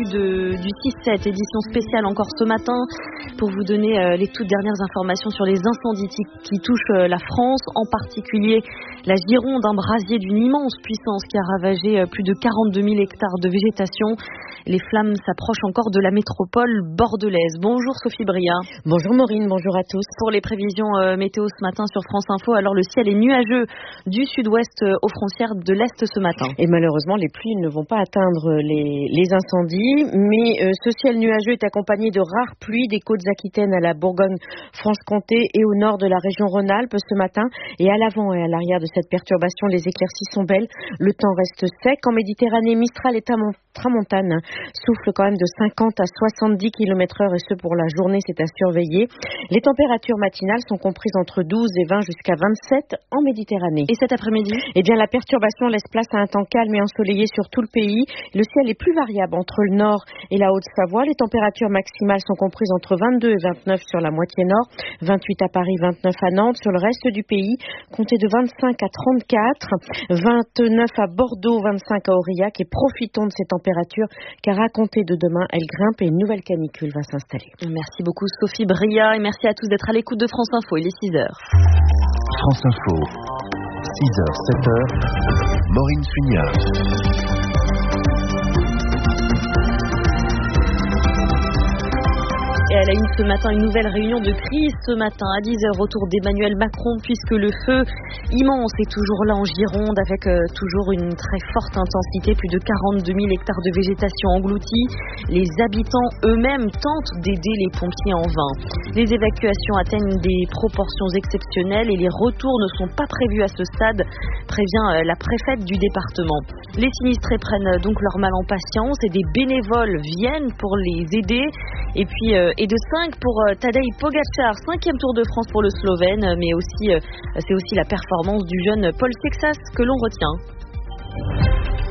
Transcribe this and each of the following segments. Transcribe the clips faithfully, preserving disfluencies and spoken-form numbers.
début de, du six sept, édition spéciale encore ce matin, pour vous donner euh, les toutes dernières informations sur les incendies qui, qui touchent euh, la France, en particulier la Gironde, un brasier d'une immense puissance qui a ravagé euh, plus de quarante-deux mille hectares de végétation. Les flammes s'approchent encore de la métropole bordelaise. Bonjour Sophie Bria. Bonjour Maureen, bonjour à tous. Pour les prévisions euh, météo ce matin sur France Info, alors le ciel est nuageux du sud-ouest euh, aux frontières de l'est ce matin. Et malheureusement, les pluies ne vont pas atteindre les, les incendies, mais euh, ce ciel nuageux est accompagné de rares pluies des côtes aquitaines à la Bourgogne-Franche-Comté et au nord de la région Rhône-Alpes ce matin. Et à l'avant et à l'arrière de cette perturbation, les éclaircies sont belles. Le temps reste sec. En Méditerranée, Mistral et Tramontane souffle quand même de cinquante à soixante-dix kilomètres heure et ce pour la journée, c'est à surveiller. Les températures matinales sont comprises entre douze et vingt jusqu'à vingt-sept en Méditerranée. Et cet après-midi ? Eh bien, la perturbation laisse place à un temps calme et ensoleillé sur tout le pays. Le ciel est plus variable entre le nord et la Haute-Savoie. Les températures maximales sont comprises entre vingt-deux et vingt-neuf sur la moitié nord, vingt-huit à Paris, vingt-neuf à Nantes. Sur le reste du pays, comptez de vingt-cinq à trente-quatre, vingt-neuf à Bordeaux, vingt-cinq à Aurillac et profitons de ces températures car à compter de demain, elles grimpent et une nouvelle canicule va s'installer. Merci beaucoup Sophie Bria et merci à tous d'être à l'écoute de France Info. Il est six heures. France Info, six heures, sept heures, Maureen Sugnard. Et elle a eu ce matin une nouvelle réunion de crise ce matin à dix heures autour d'Emmanuel Macron puisque le feu immense est toujours là en Gironde avec euh, toujours une très forte intensité, plus de quarante-deux mille hectares de végétation engloutis. Les habitants eux-mêmes tentent d'aider les pompiers en vain. Les évacuations atteignent des proportions exceptionnelles et les retours ne sont pas prévus à ce stade, prévient euh, la préfète du département. Les sinistrés prennent donc leur mal en patience et des bénévoles viennent pour les aider. Et puis euh, et de cinq pour euh, Tadej Pogačar, cinquième Tour de France pour le Slovène, mais aussi euh, c'est aussi la performance du jeune Paul Sexas que l'on retient.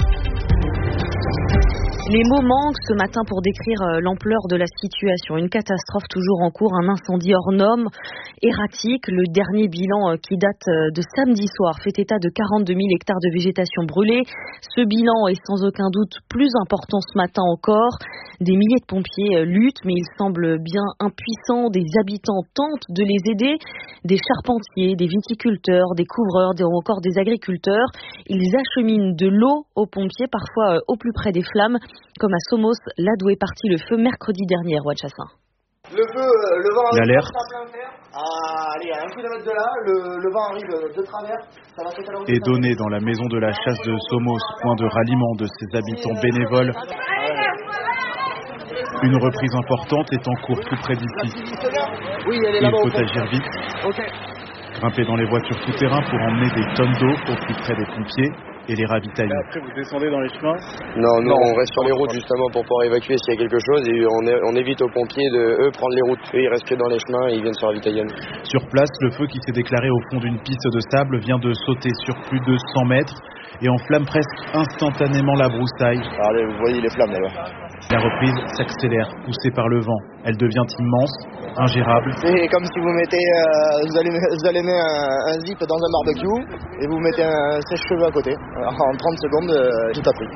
Les mots manquent ce matin pour décrire l'ampleur de la situation. Une catastrophe toujours en cours, un incendie hors norme, erratique. Le dernier bilan qui date de samedi soir fait état de quarante-deux mille hectares de végétation brûlée. Ce bilan est sans aucun doute plus important ce matin encore. Des milliers de pompiers luttent, mais ils semblent bien impuissants. Des habitants tentent de les aider. Des charpentiers, des viticulteurs, des couvreurs, ou encore des agriculteurs. Ils acheminent de l'eau aux pompiers, parfois au plus près des flammes. Comme à Somos, là d'où est parti le feu mercredi dernier, Roi de Chassin. Le feu, le vent l'alerte ah, allez, à un kilomètre de là, le, le vent arrive de travers. Ça va est donné dans la maison de la chasse de Somos, point de ralliement de ses habitants bénévoles. Une reprise importante est en cours tout près d'ici. Oui, elle est là-bas. Il faut agir vite. Okay. Grimper dans les voitures tout-terrain pour emmener des tonnes d'eau au plus près des pompiers et les ravitailler. Après, vous descendez dans les chemins ? Non, nous, non, on reste sur les routes justement pour pouvoir évacuer s'il y a quelque chose et on, est, on évite aux pompiers de eux prendre les routes. Eux, ils restent dans les chemins et ils viennent se ravitailler. Sur place, le feu qui s'est déclaré au fond d'une piste de sable vient de sauter sur plus de cent mètres et enflamme presque instantanément la broussaille. Allez, vous voyez les flammes là-bas. La reprise s'accélère, poussée par le vent. Elle devient immense, ingérable. C'est comme si vous mettez, euh, vous allumez, vous allumez un, un zip dans un barbecue et vous mettez un sèche-cheveux à côté. Alors, en trente secondes, euh, tout a pris.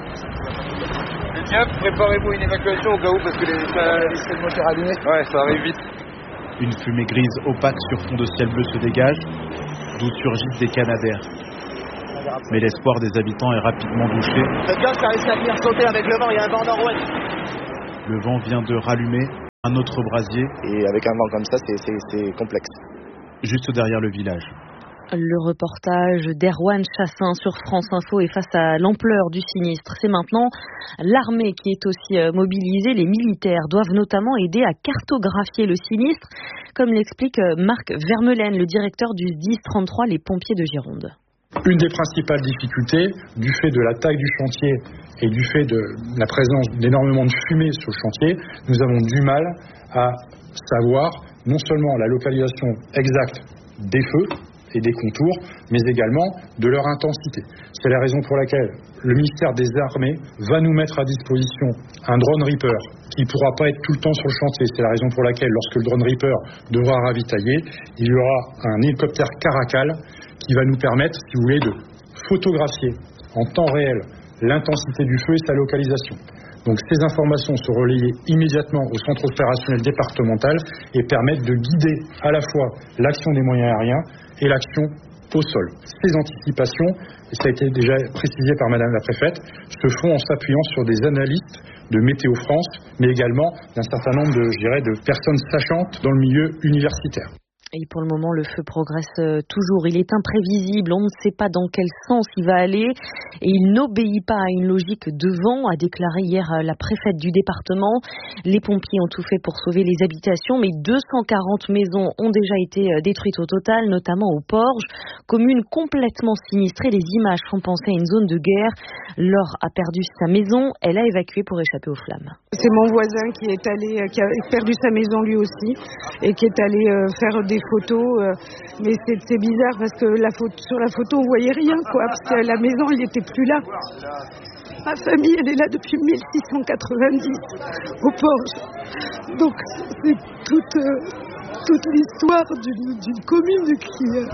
C'est bien, préparez-vous une évacuation au cas où parce que les, les risquent de moteur allumé. Ouais, ça arrive vite. Une fumée grise opaque sur fond de ciel bleu se dégage, d'où surgissent des canadaires. Mais l'espoir des habitants est rapidement douché. Faites gaffe, ça risque à venir sauter avec le vent, il y a un vent nord-ouest. Le vent vient de rallumer un autre brasier. Et avec un vent comme ça, c'est, c'est, c'est complexe. Juste derrière le village. Le reportage d'Erwan Chassin sur France Info est face à l'ampleur du sinistre. C'est maintenant l'armée qui est aussi mobilisée. Les militaires doivent notamment aider à cartographier le sinistre, comme l'explique Marc Vermeulen, le directeur du S D I S trente-trois, les pompiers de Gironde. Une des principales difficultés, du fait de la taille du chantier et du fait de la présence d'énormément de fumée sur le chantier, nous avons du mal à savoir non seulement la localisation exacte des feux et des contours, mais également de leur intensité. C'est la raison pour laquelle le ministère des Armées va nous mettre à disposition un drone Reaper qui ne pourra pas être tout le temps sur le chantier. C'est la raison pour laquelle, lorsque le drone Reaper devra ravitailler, il y aura un hélicoptère Caracal qui va nous permettre, si vous voulez, de photographier en temps réel l'intensité du feu et sa localisation. Donc ces informations sont relayées immédiatement au centre opérationnel départemental et permettent de guider à la fois l'action des moyens aériens et l'action au sol. Ces anticipations, et ça a été déjà précisé par Madame la Préfète, se font en s'appuyant sur des analystes de Météo France, mais également d'un certain nombre de, je dirais, de personnes sachantes dans le milieu universitaire. Et pour le moment, le feu progresse toujours. Il est imprévisible. On ne sait pas dans quel sens il va aller. Et il n'obéit pas à une logique de vent, a déclaré hier la préfète du département. Les pompiers ont tout fait pour sauver les habitations, mais deux cent quarante maisons ont déjà été détruites au total, notamment au Porge, commune complètement sinistrée. Les images font penser à une zone de guerre. Laure a perdu sa maison. Elle a évacué pour échapper aux flammes. C'est mon voisin qui est allé, qui a perdu sa maison lui aussi, et qui est allé faire des photos, euh, mais c'est, c'est bizarre parce que la photo, sur la photo on voyait rien quoi, parce que la maison elle n'était plus là. Ma famille elle est là depuis mille six cent quatre-vingt-dix au Porge, donc c'est toute, euh, toute l'histoire d'une, d'une commune qui... Euh...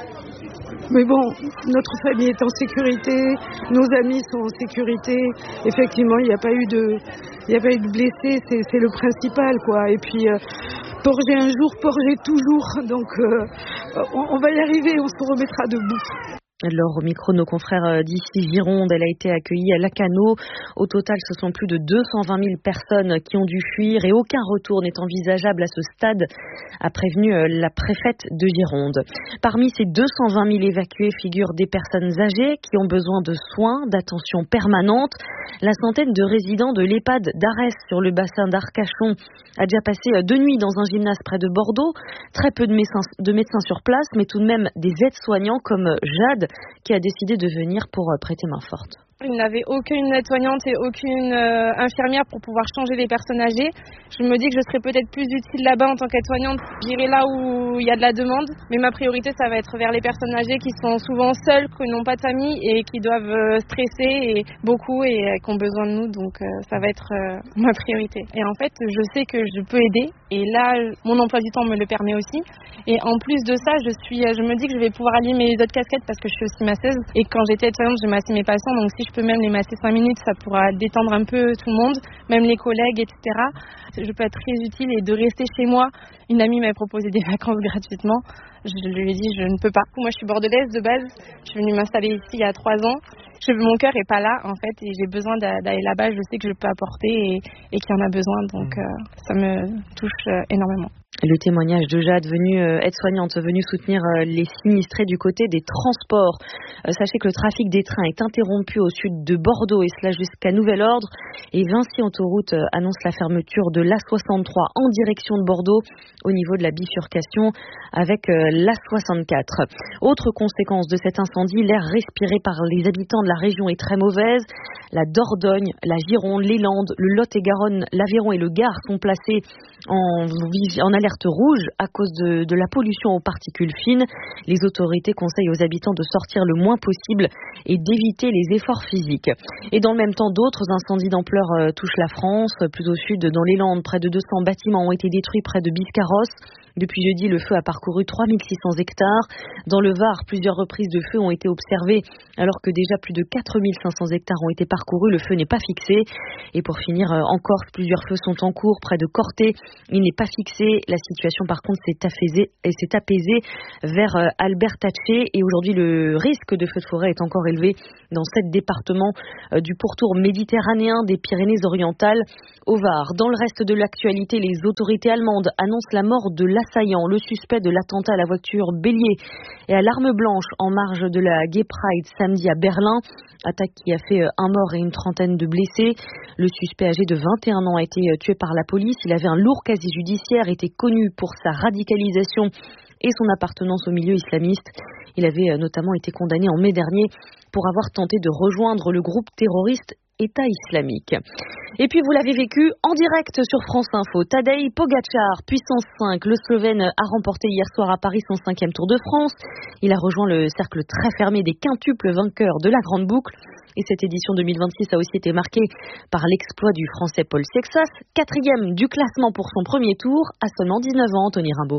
Mais bon, notre famille est en sécurité, nos amis sont en sécurité. Effectivement, il n'y a pas eu de, il n'y a pas eu de blessés, c'est, c'est le principal, quoi. Et puis, euh, Porger un jour, Porger toujours. Donc, euh, on, on va y arriver, on se remettra debout. Laure, au micro de nos confrères d'ici Gironde, elle a été accueillie à Lacanau. Au total, ce sont plus de deux cent vingt mille personnes qui ont dû fuir et aucun retour n'est envisageable à ce stade, a prévenu la préfète de Gironde. Parmi ces deux cent vingt mille évacués figurent des personnes âgées qui ont besoin de soins, d'attention permanente. La centaine de résidents de l'EHPAD d'Arès sur le bassin d'Arcachon a déjà passé deux nuits dans un gymnase près de Bordeaux. Très peu de médecins, de médecins sur place, mais tout de même des aides-soignants comme Jade, qui a décidé de venir pour prêter main forte. Il n'avait aucune aide-soignante et aucune euh, infirmière pour pouvoir changer les personnes âgées. Je me dis que je serais peut-être plus utile là-bas en tant qu'aide-soignante. J'irai là où il y a de la demande, mais ma priorité ça va être vers les personnes âgées qui sont souvent seules, qui n'ont pas de famille et qui doivent euh, stresser et beaucoup et euh, qui ont besoin de nous. Donc euh, ça va être euh, ma priorité. Et en fait, je sais que je peux aider et là, mon emploi du temps me le permet aussi. Et en plus de ça, je suis, je me dis que je vais pouvoir allier mes autres casquettes parce que je suis aussi masseuse. Et quand j'étais aide-soignante, je massais mes patients. Donc si je peux même les masser cinq minutes, ça pourra détendre un peu tout le monde, même les collègues, et cetera. Je peux être très utile et de rester chez moi. Une amie m'a proposé des vacances gratuitement. Je lui ai dit je ne peux pas. Moi, je suis bordelaise de base. Je suis venue m'installer ici il y a trois ans. Je, mon cœur est pas là en fait et j'ai besoin d'aller là-bas. Je sais que je peux apporter et, et qu'il y en a besoin. Donc euh, ça me touche euh, énormément. Le témoignage de Jade, venue euh, aide-soignante, venue soutenir euh, les sinistrés du côté des transports. Euh, sachez que le trafic des trains est interrompu au sud de Bordeaux et cela jusqu'à nouvel ordre. Et Vinci Autoroute euh, annonce la fermeture de l'A soixante-trois en direction de Bordeaux au niveau de la bifurcation avec euh, l'A soixante-quatre. Autre conséquence de cet incendie, l'air respiré par les habitants de la région est très mauvaise. La Dordogne, la Gironde, les Landes, le Lot-et-Garonne, l'Aveyron et le Gard sont placés en, en alerte rouge à cause de, de la pollution aux particules fines. Les autorités conseillent aux habitants de sortir le moins possible et d'éviter les efforts physiques. Et dans le même temps, d'autres incendies d'ampleur euh, touchent la France. Plus au sud, dans les Landes, près de deux cents bâtiments ont été détruits près de Biscarrosse. Depuis jeudi, le feu a parcouru trois mille six cents hectares. Dans le Var, plusieurs reprises de feu ont été observées, alors que déjà plus de quatre mille cinq cents hectares ont été parcourus. Le feu n'est pas fixé. Et pour finir, en Corse, plusieurs feux sont en cours près de Corté. Il n'est pas fixé. La situation, par contre, s'est apaisée, s'est apaisée vers Albertacce. Et aujourd'hui, le risque de feu de forêt est encore élevé dans sept départements du pourtour méditerranéen des Pyrénées-Orientales au Var. Dans le reste de l'actualité, les autorités allemandes annoncent la mort de l'assaillant, le suspect de l'attentat à la voiture bélier et à l'arme blanche en marge de la Gay Pride samedi à Berlin. Attaque qui a fait un mort et une trentaine de blessés. Le suspect âgé de vingt et un ans a été tué par la police. Il avait un lourd casier judiciaire, était connu pour sa radicalisation et son appartenance au milieu islamiste. Il avait notamment été condamné en mai dernier pour avoir tenté de rejoindre le groupe terroriste État islamique. Et puis vous l'avez vécu en direct sur France Info. Tadej Pogačar, puissance cinq, le Slovène a remporté hier soir à Paris son cinquième Tour de France. Il a rejoint le cercle très fermé des quintuples vainqueurs de la Grande Boucle. Et cette édition deux mille vingt-six a aussi été marquée par l'exploit du Français Paul Sexas, quatrième du classement pour son premier tour, à seulement dix-neuf ans, Anthony Rimbaud.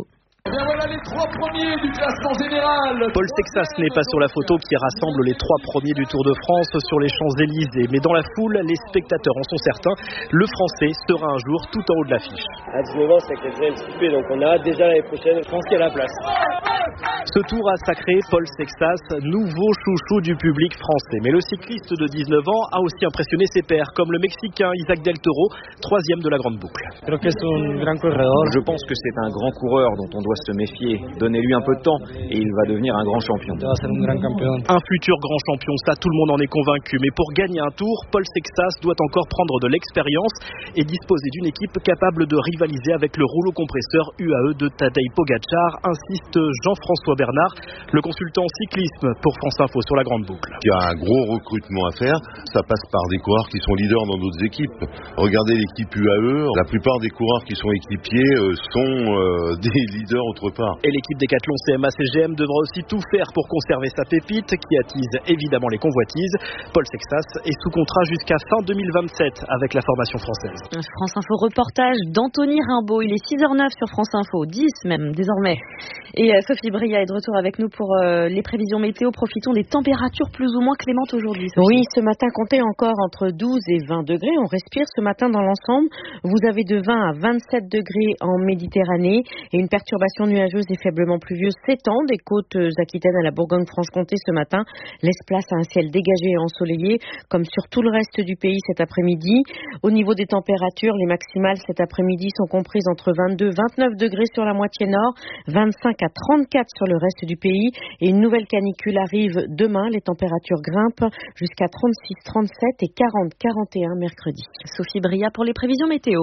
Bien voilà les trois premiers du classement général. Paul Sexas n'est pas sur la photo qui rassemble les trois premiers du Tour de France sur les Champs-Élysées. Mais dans la foule, les spectateurs en sont certains. Le Français sera un jour tout en haut de l'affiche. À dix-neuf ans, c'est quelqu'un de petit peu, donc on a hâte déjà l'année prochaine. Je pense qu'il y a la place. Ce tour a sacré Paul Sexas, nouveau chouchou du public français. Mais le cycliste de dix-neuf ans a aussi impressionné ses pairs, comme le Mexicain Isaac Del Toro, troisième de la grande boucle. Je pense que c'est un grand coureur dont on doit se méfier. Donnez-lui un peu de temps et il va devenir un grand champion. Un futur grand champion, ça tout le monde en est convaincu. Mais pour gagner un tour, Paul Sexas doit encore prendre de l'expérience et disposer d'une équipe capable de rivaliser avec le rouleau compresseur U A E de Tadej Pogačar, insiste Jean-François Bernard, le consultant cyclisme pour France Info sur la grande boucle. Il y a un gros recrutement à faire, ça passe par des coureurs qui sont leaders dans d'autres équipes. Regardez l'équipe U A E, la plupart des coureurs qui sont équipiers euh, sont euh, des leaders autre part. Et l'équipe Décathlon C M A C G M devra aussi tout faire pour conserver sa pépite qui attise évidemment les convoitises. Paul Sexas est sous contrat jusqu'à fin deux mille vingt-sept avec la formation française. France Info reportage d'Anthony Rimbaud. Il est six heures neuf sur France Info, dix même désormais. Et euh, Sophie Bria est de retour avec nous pour euh, les prévisions météo. Profitons des températures plus ou moins clémentes aujourd'hui. Sophie. Oui, ce matin comptez encore entre douze et vingt degrés. On respire ce matin dans l'ensemble. Vous avez de vingt à vingt-sept degrés en Méditerranée et une perturbation nuageuse et faiblement pluvieuse s'étend des côtes aquitaines à la Bourgogne-Franche-Comté ce matin. Laisse place à un ciel dégagé et ensoleillé comme sur tout le reste du pays cet après-midi. Au niveau des températures, les maximales cet après-midi sont comprises entre vingt-deux et vingt-neuf degrés sur la moitié nord, vingt-cinq à trente-quatre sur le reste du pays et une nouvelle canicule arrive demain. Les températures grimpent jusqu'à trente-six, trente-sept et quarante, quarante et un mercredi. Sophie Bria pour les prévisions météo.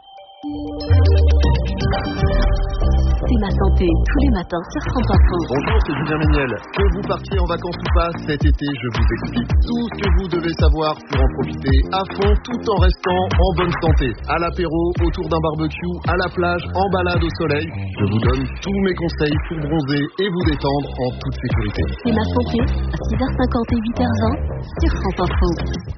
C'est ma santé, tous les matins sur France Info. Bonjour, c'est Julien Méniel. Que vous partiez en vacances ou pas, cet été, je vous explique tout ce que vous devez savoir pour en profiter à fond, tout en restant en bonne santé. À l'apéro, autour d'un barbecue, à la plage, en balade au soleil. Je vous donne tous mes conseils pour bronzer et vous détendre en toute sécurité. C'est ma santé, à six heures cinquante et huit heures vingt sur France Info.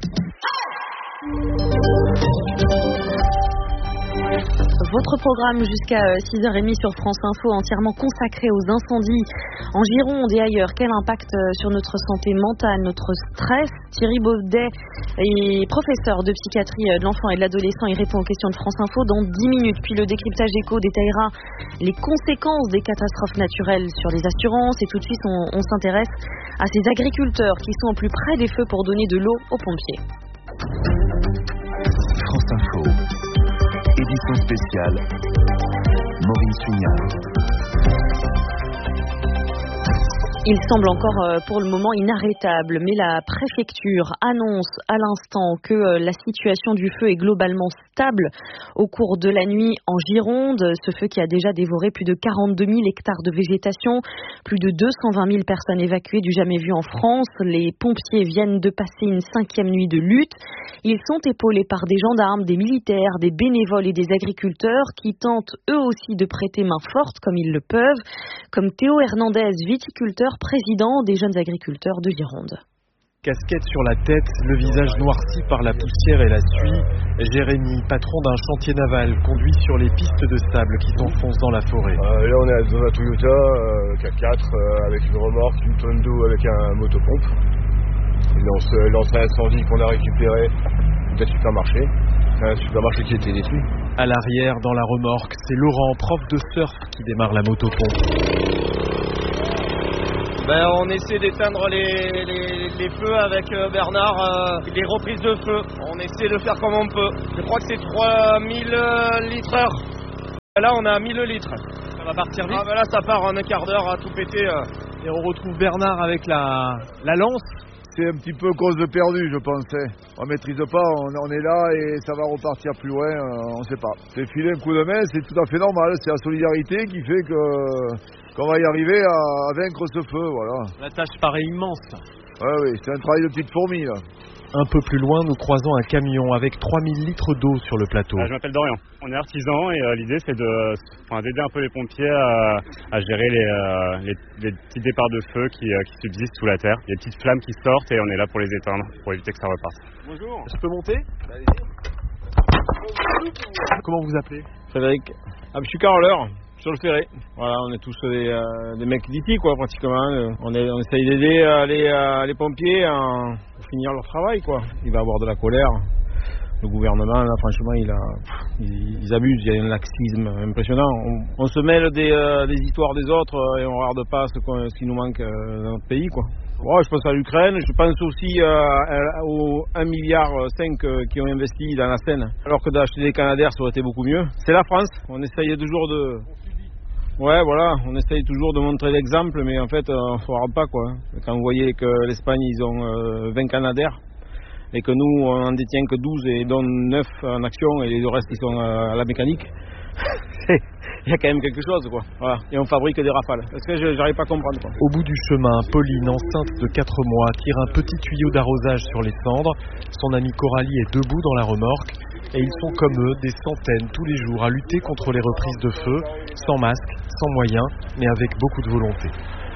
Votre programme jusqu'à six heures trente sur France Info entièrement consacré aux incendies en Gironde et ailleurs. Quel impact sur notre santé mentale, notre stress? Thierry Baudet est professeur de psychiatrie de l'enfant et de l'adolescent. Il répond aux questions de France Info dans dix minutes. Puis le décryptage éco détaillera les conséquences des catastrophes naturelles sur les assurances. Et tout de suite, on, on s'intéresse à ces agriculteurs qui sont au plus près des feux pour donner de l'eau aux pompiers. France Info. Édition spéciale, Maureen Sugnard. Il semble encore pour le moment inarrêtable, mais la préfecture annonce à l'instant que la situation du feu est globalement stable au cours de la nuit en Gironde. Ce feu qui a déjà dévoré plus de quarante-deux mille hectares de végétation, plus de deux cent vingt mille personnes évacuées du jamais vu en France. Les pompiers viennent de passer une cinquième nuit de lutte. Ils sont épaulés par des gendarmes, des militaires, des bénévoles et des agriculteurs qui tentent eux aussi de prêter main forte comme ils le peuvent, comme Théo Hernandez, viticulteur, président des jeunes agriculteurs de Gironde. Casquette sur la tête, le visage noirci par la poussière et la suie, Jérémy, patron d'un chantier naval, conduit sur les pistes de sable qui s'enfoncent dans la forêt. Euh, là on est dans un Toyota euh, K quatre euh, avec une remorque, une tonne d'eau avec un motopompe. Il lance, euh, lance un incendie qu'on a récupéré d'un supermarché. C'est un supermarché qui a été détruit. À l'arrière, dans la remorque, c'est Laurent, prof de surf, qui démarre la motopompe. Ben, on essaie d'éteindre les, les, les feux avec euh, Bernard, euh, les reprises de feu. On essaie de faire comme on peut. Je crois que c'est trois mille litres heure. Là, on a mille litres. Ça va partir vite. Ah, ben là, ça part en un quart d'heure à tout péter. Euh. Et on retrouve Bernard avec la, la lance. C'est un petit peu cause de perdu, je pensais. On maîtrise pas, on, on est là et ça va repartir plus loin, euh, on sait pas. C'est filer un coup de main, c'est tout à fait normal. C'est la solidarité qui fait que qu'on va y arriver à, à vaincre ce feu, voilà. La tâche paraît immense. Ouais, oui, c'est un travail de petite fourmi, là. Un peu plus loin, nous croisons un camion avec trois mille litres d'eau sur le plateau. Ah, je m'appelle Dorian. On est artisan et euh, l'idée c'est de, enfin, d'aider un peu les pompiers à, à gérer les, euh, les, les petits départs de feu qui, euh, qui subsistent sous la terre. Il y a des petites flammes qui sortent et on est là pour les éteindre, pour éviter que ça reparte. Bonjour. Je peux monter? Allez-y. Comment vous appelez? Frédéric. Ah, je suis caroleur. sur le ferré. Voilà, on est tous des, euh, des mecs d'ici, quoi, pratiquement. Euh, on, est, on essaye d'aider euh, les, euh, les pompiers à finir leur travail, quoi. Il va y avoir de la colère. Le gouvernement, là, franchement, il a, ils, ils abusent. Il y a un laxisme impressionnant. On, on se mêle des, euh, des histoires des autres euh, et on ne regarde pas ce, ce qui nous manque euh, dans notre pays, quoi. Ouais, je pense à l'Ukraine, je pense aussi euh, aux un virgule cinq milliard euh, qui ont investi dans la Seine, alors que d'acheter des Canadair, ça aurait été beaucoup mieux. C'est la France, on essaye toujours de... Ouais, voilà, on essaye toujours de montrer l'exemple, mais en fait, on ne se regarde pas, quoi. Quand vous voyez que l'Espagne, ils ont euh, vingt Canadair, et que nous, on en détient que douze, et dont neuf en action, et le reste, ils sont euh, à la mécanique. Il y a quand même quelque chose, quoi. Voilà. Et on fabrique des Rafales. Parce que je n'arrive pas à comprendre, quoi. Au bout du chemin, Pauline, enceinte de quatre mois, tire un petit tuyau d'arrosage sur les cendres. Son amie Coralie est debout dans la remorque. Et ils sont comme eux, des centaines tous les jours à lutter contre les reprises de feu, sans masque, sans moyens, mais avec beaucoup de volonté.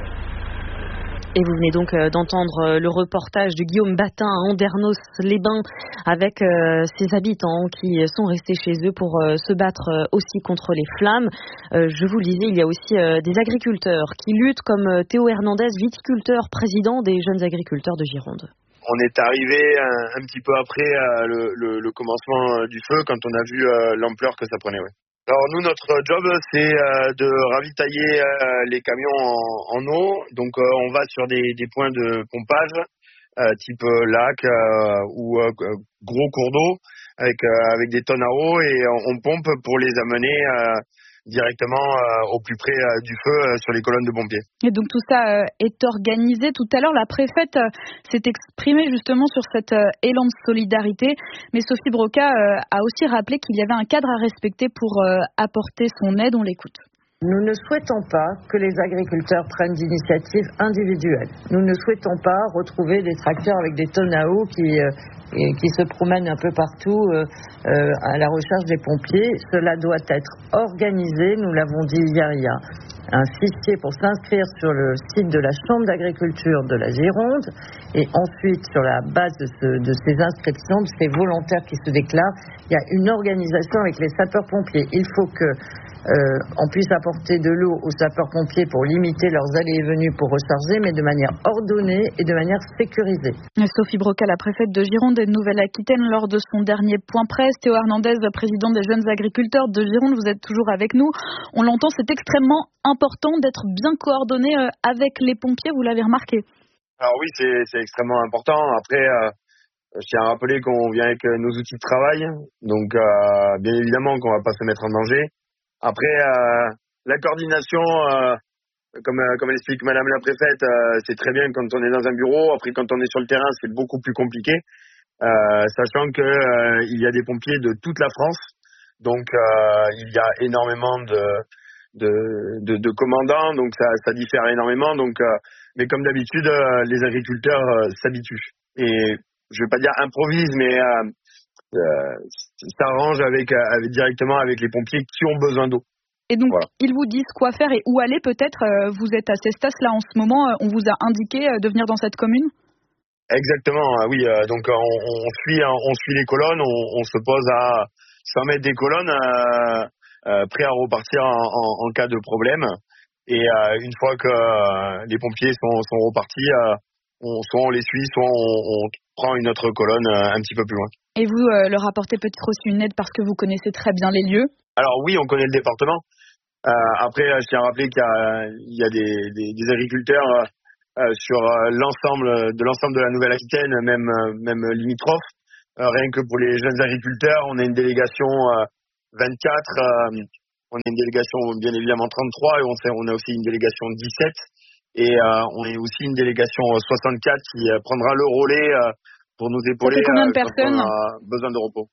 Et vous venez donc d'entendre le reportage de Guillaume Batin à Andernos-les-Bains avec ses habitants qui sont restés chez eux pour se battre aussi contre les flammes. Je vous le disais, il y a aussi des agriculteurs qui luttent comme Théo Hernandez, viticulteur, président des jeunes agriculteurs de Gironde. On est arrivé un, un petit peu après euh, le, le, le commencement du feu quand on a vu euh, l'ampleur que ça prenait. Ouais. Alors nous, notre job, c'est euh, de ravitailler euh, les camions en, en eau. Donc euh, on va sur des, des points de pompage, euh, type euh, lac euh, ou euh, gros cours d'eau, avec, euh, avec des tonnes à eau, et on, on pompe pour les amener euh, directement euh, au plus près euh, du feu euh, sur les colonnes de pompiers. Et donc tout ça euh, est organisé. Tout à l'heure, la préfète euh, s'est exprimée justement sur cet euh, élan de solidarité, mais Sophie Broca euh, a aussi rappelé qu'il y avait un cadre à respecter pour euh, apporter son aide. On l'écoute. Nous ne souhaitons pas que les agriculteurs prennent d'initiatives individuelles. Nous ne souhaitons pas retrouver des tracteurs avec des tonnes à eau qui, euh, qui se promènent un peu partout euh, euh, à la recherche des pompiers. Cela doit être organisé, nous l'avons dit hier, il y a un fichier pour s'inscrire sur le site de la Chambre d'agriculture de la Gironde, et ensuite sur la base de, ce, de ces inscriptions, de ces volontaires qui se déclarent, il y a une organisation avec les sapeurs-pompiers. Il faut que Euh, on puisse apporter de l'eau aux sapeurs-pompiers pour limiter leurs allées et venues pour recharger, mais de manière ordonnée et de manière sécurisée. Sophie Broca, la préfète de Gironde et de Nouvelle-Aquitaine, lors de son dernier point presse. Théo Hernandez, président des jeunes agriculteurs de Gironde, vous êtes toujours avec nous. On l'entend, c'est extrêmement important d'être bien coordonné avec les pompiers, vous l'avez remarqué. Alors oui, c'est, c'est extrêmement important. Après, euh, je tiens à rappeler qu'on vient avec nos outils de travail, donc euh, bien évidemment qu'on ne va pas se mettre en danger. Après, euh, la coordination, euh, comme, euh, comme l'explique Madame la Préfète, euh, c'est très bien quand on est dans un bureau. Après, quand on est sur le terrain, c'est beaucoup plus compliqué, euh, sachant que euh, il y a des pompiers de toute la France. Donc, euh, il y a énormément de, de, de, de commandants, donc ça, ça diffère énormément. Donc, euh, mais comme d'habitude, euh, les agriculteurs euh, s'habituent. Et je ne vais pas dire improvisent, mais euh, Euh, s'arrange avec, avec directement avec les pompiers qui ont besoin d'eau. Et donc voilà. Ils vous disent quoi faire et où aller peut-être. Euh, vous êtes à Cestas là en ce moment. Euh, on vous a indiqué euh, de venir dans cette commune. Exactement. Oui. Euh, donc on, on suit on suit les colonnes. On, on se pose à cent mètres des colonnes, euh, euh, prêt à repartir en, en, en cas de problème. Et euh, une fois que euh, les pompiers sont, sont repartis, euh, on, soit on les suit, soit on, on prend une autre colonne euh, un petit peu plus loin. Et vous euh, leur apportez peut-être aussi une aide parce que vous connaissez très bien les lieux? Alors oui, on connaît le département. Euh, après, je tiens à rappeler qu'il y a, il y a des, des, des agriculteurs euh, sur l'ensemble de l'ensemble de la Nouvelle-Aquitaine, même, même limitrophe. Euh, rien que pour les jeunes agriculteurs, on a une délégation euh, vingt-quatre, euh, on a une délégation bien évidemment trente-trois, et on, fait, on a aussi une délégation dix-sept. Et euh, on a aussi une délégation soixante-quatre qui euh, prendra le relais euh, pour nous épauler combien de euh, personnes quand on a besoin de repos.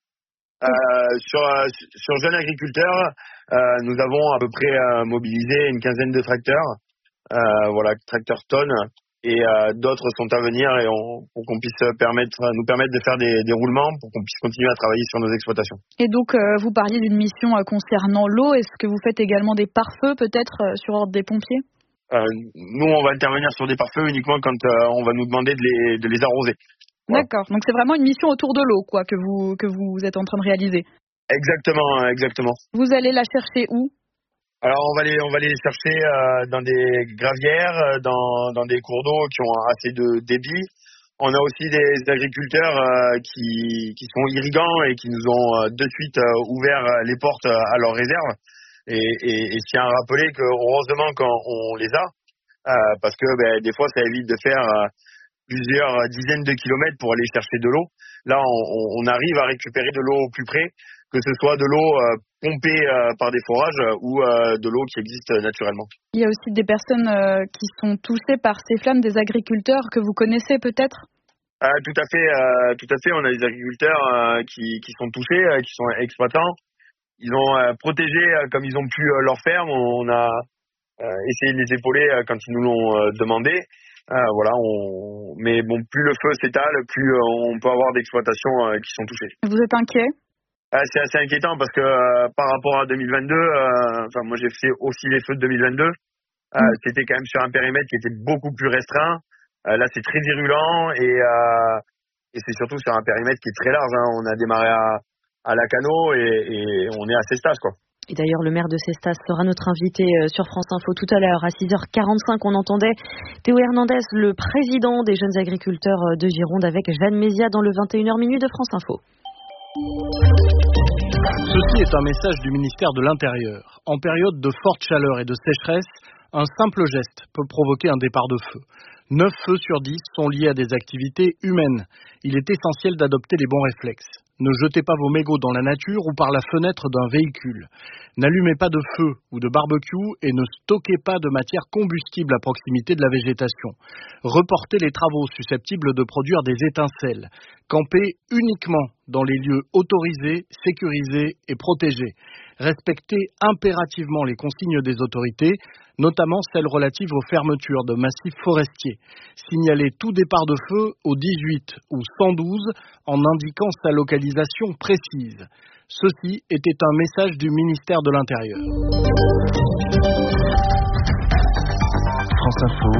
Euh, sur, sur jeunes agriculteurs, euh, nous avons à peu près euh, mobilisé une quinzaine de tracteurs, euh, voilà, tracteurs tonnes, et euh, d'autres sont à venir et on, pour qu'on puisse permettre, nous permettre de faire des, des roulements pour qu'on puisse continuer à travailler sur nos exploitations. Et donc, euh, vous parliez d'une mission euh, concernant l'eau. Est-ce que vous faites également des pare-feux peut-être euh, sur ordre des pompiers? euh, Nous, on va intervenir sur des pare-feux uniquement quand euh, on va nous demander de les, de les arroser. Voilà. D'accord, donc c'est vraiment une mission autour de l'eau, quoi, que vous que vous êtes en train de réaliser. Exactement, exactement. Vous allez la chercher où? Alors on va les on va les chercher euh, dans des gravières, dans dans des cours d'eau qui ont assez de débit. On a aussi des agriculteurs euh, qui qui sont irrigants et qui nous ont euh, de suite euh, ouvert les portes à leurs réserves. Et, et, et je tiens à rappeler que heureusement qu'on les a, euh, parce que ben, des fois ça évite de faire euh, plusieurs dizaines de kilomètres pour aller chercher de l'eau. Là on, on arrive à récupérer de l'eau au plus près, que ce soit de l'eau euh, pompée euh, par des forages euh, ou euh, de l'eau qui existe euh, naturellement. Il y a aussi des personnes euh, qui sont touchées par ces flammes, des agriculteurs que vous connaissez peut-être ? euh, Tout à fait, euh, tout à fait. On a des agriculteurs euh, qui, qui sont touchés, euh, qui sont exploitants. Ils ont euh, protégé euh, comme ils ont pu euh, leur ferme. On a euh, essayé de les épauler euh, quand ils nous l'ont euh, demandé. Euh, voilà, on... mais bon, plus le feu s'étale, plus euh, on peut avoir d'exploitations euh, qui sont touchées. Vous êtes inquiet ? Euh, c'est assez inquiétant parce que euh, par rapport à deux mille vingt-deux, euh, enfin moi j'ai fait aussi les feux de deux mille vingt-deux, euh, mmh. c'était quand même sur un périmètre qui était beaucoup plus restreint. Euh, là c'est très virulent et, euh, et c'est surtout sur un périmètre qui est très large. Hein. On a démarré à, à Lacanau et, et on est à Cestas quoi. Et d'ailleurs, le maire de Cestas sera notre invité sur France Info tout à l'heure. À six heures quarante-cinq, on entendait Théo Hernandez, le président des jeunes agriculteurs de Gironde, avec Jeanne Mézia dans le vingt et une heures minutes de France Info. Ceci est un message du ministère de l'Intérieur. En période de forte chaleur et de sécheresse, un simple geste peut provoquer un départ de feu. neuf feux sur dix sont liés à des activités humaines. Il est essentiel d'adopter les bons réflexes. Ne jetez pas vos mégots dans la nature ou par la fenêtre d'un véhicule. N'allumez pas de feu ou de barbecue et ne stockez pas de matière combustible à proximité de la végétation. Reportez les travaux susceptibles de produire des étincelles. Campez uniquement dans les lieux autorisés, sécurisés et protégés. Respectez impérativement les consignes des autorités, notamment celles relatives aux fermetures de massifs forestiers. Signalez tout départ de feu au dix-huit ou cent douze en indiquant sa localisation précise. Ceci était un message du ministère de l'Intérieur. France Info,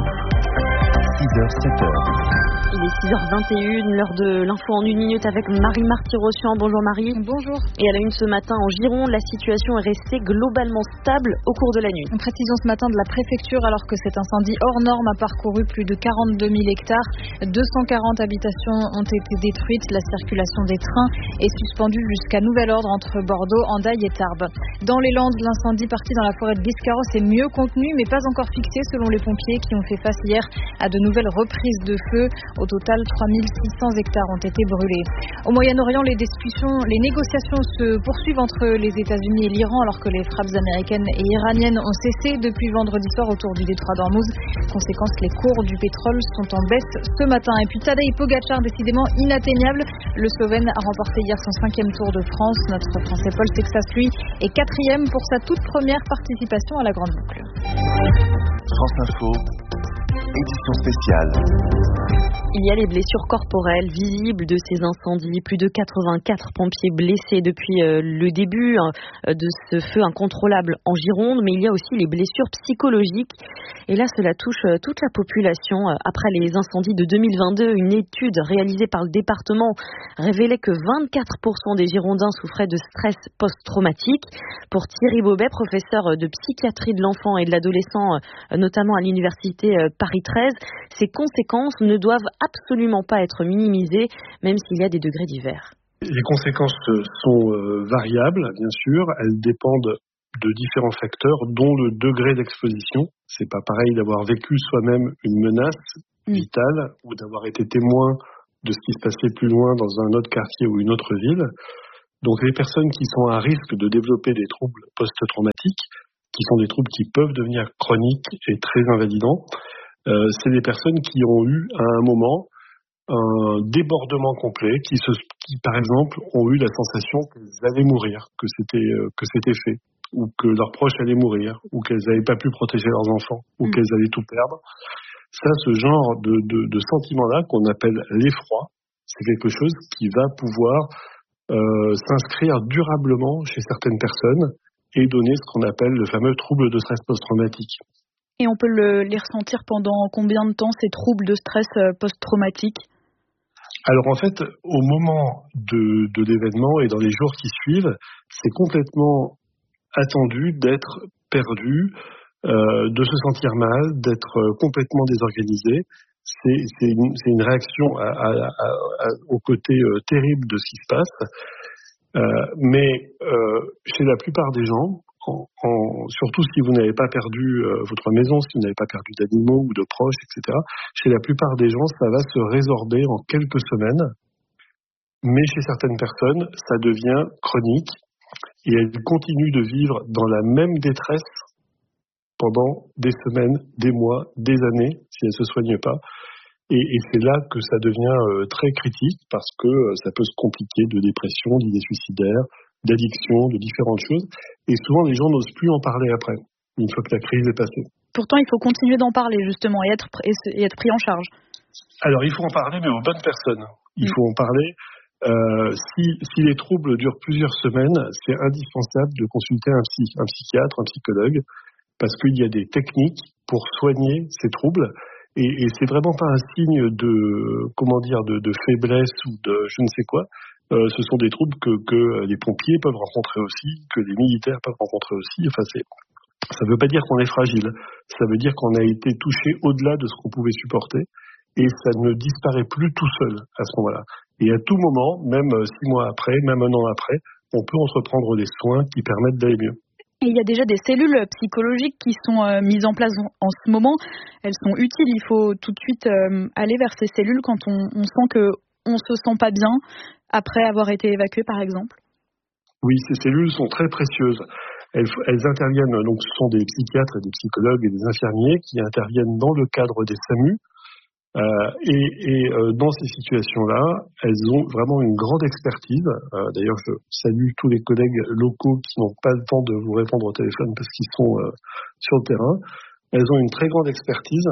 six heures sept heures. Il est six heures vingt et une, l'heure de l'info en une minute avec Marie Marty-Rossian. Bonjour Marie. Bonjour. Et à la une ce matin en Gironde, la situation est restée globalement stable au cours de la nuit. Une précision ce matin de la préfecture, alors que cet incendie hors norme a parcouru plus de quarante-deux mille hectares. deux cent quarante habitations ont été détruites. La circulation des trains est suspendue jusqu'à nouvel ordre entre Bordeaux, Hendaye et Tarbes. Dans les Landes, l'incendie parti dans la forêt de Biscarrosse est mieux contenu, mais pas encore fixé selon les pompiers qui ont fait face hier à de nouvelles reprises de feu. Au total, trois mille six cents hectares ont été brûlés. Au Moyen-Orient, les discussions, les négociations se poursuivent entre les États-Unis et l'Iran, alors que les frappes américaines et iraniennes ont cessé depuis vendredi soir autour du détroit d'Ormuz. Conséquence, les cours du pétrole sont en baisse ce matin. Et puis Tadej Pogačar, décidément inatteignable. Le Slovène a remporté hier son cinquième Tour de France. Notre Français Paul Sexas, lui, est quatrième pour sa toute première participation à la Grande Boucle. France Info, édition spéciale. Il y a les blessures corporelles visibles de ces incendies. Plus de quatre-vingt-quatre pompiers blessés depuis euh, le début euh, de ce feu incontrôlable en Gironde. Mais il y a aussi les blessures psychologiques. Et là, cela touche euh, toute la population. Après les incendies de deux mille vingt-deux, une étude réalisée par le département révélait que vingt-quatre pour cent des Girondins souffraient de stress post-traumatique. Pour Thierry Bobet, professeur de psychiatrie de l'enfant et de l'adolescent, euh, notamment à l'université euh, Paris treize, ces conséquences ne doivent absolument pas être minimisées, même s'il y a des degrés divers. Les conséquences sont euh, variables, bien sûr. Elles dépendent de différents facteurs, dont le degré d'exposition. C'est pas pareil d'avoir vécu soi-même une menace vitale ou d'avoir été témoin de ce qui se passait plus loin dans un autre quartier ou une autre ville. Donc les personnes qui sont à risque de développer des troubles post-traumatiques, qui sont des troubles qui peuvent devenir chroniques et très invalidants, Euh, c'est des personnes qui ont eu à un moment un débordement complet, qui, se, qui par exemple ont eu la sensation qu'elles allaient mourir, que c'était, euh, que c'était fait, ou que leurs proches allaient mourir, ou qu'elles n'avaient pas pu protéger leurs enfants, ou mmh. qu'elles allaient tout perdre. Ça, ce genre de, de, de sentiment-là qu'on appelle l'effroi, c'est quelque chose qui va pouvoir euh, s'inscrire durablement chez certaines personnes et donner ce qu'on appelle le fameux trouble de stress post-traumatique. Et on peut le, les ressentir pendant combien de temps, ces troubles de stress post-traumatique ? Alors en fait, au moment de, de l'événement et dans les jours qui suivent, c'est complètement attendu d'être perdu, euh, de se sentir mal, d'être complètement désorganisé. C'est, c'est, une, c'est une réaction à, à, à, à, au côté euh, terrible de ce qui se passe. Euh, mais euh, chez la plupart des gens, en, en, surtout si vous n'avez pas perdu euh, votre maison, si vous n'avez pas perdu d'animaux ou de proches, et cetera, chez la plupart des gens, ça va se résorber en quelques semaines. Mais chez certaines personnes, ça devient chronique et elles continuent de vivre dans la même détresse pendant des semaines, des mois, des années, si elles ne se soignent pas. Et, et c'est là que ça devient euh, très critique parce que euh, ça peut se compliquer de dépression, d'idées suicidaires, d'addiction, de différentes choses. Et souvent, les gens n'osent plus en parler après, une fois que la crise est passée. Pourtant, il faut continuer d'en parler, justement, et être, et être pris en charge. Alors, il faut en parler, mais aux bonnes personnes. Il faut en parler. Euh, si, si les troubles durent plusieurs semaines, c'est indispensable de consulter un, psy, un psychiatre, un psychologue, parce qu'il y a des techniques pour soigner ces troubles. Et, et c'est vraiment pas un signe de, comment dire, de, de faiblesse ou de je ne sais quoi. Euh, ce sont des troubles que, que les pompiers peuvent rencontrer aussi, que les militaires peuvent rencontrer aussi. Enfin, c'est, ça ne veut pas dire qu'on est fragile. Ça veut dire qu'on a été touché au-delà de ce qu'on pouvait supporter. Et ça ne disparaît plus tout seul à ce moment-là. Et à tout moment, même six mois après, même un an après, on peut entreprendre des soins qui permettent d'aller mieux. Et il y a déjà des cellules psychologiques qui sont euh, mises en place en, en ce moment. Elles sont utiles. Il faut tout de suite euh, aller vers ces cellules quand on, on sent qu'on ne se sent pas bien après avoir été évacué, par exemple. Oui, ces cellules sont très précieuses. Elles, elles interviennent, donc ce sont des psychiatres, des psychologues et des infirmiers qui interviennent dans le cadre des SAMU. Euh, et et euh, dans ces situations-là, elles ont vraiment une grande expertise. Euh, d'ailleurs, je salue tous les collègues locaux qui n'ont pas le temps de vous répondre au téléphone parce qu'ils sont euh, sur le terrain. Elles ont une très grande expertise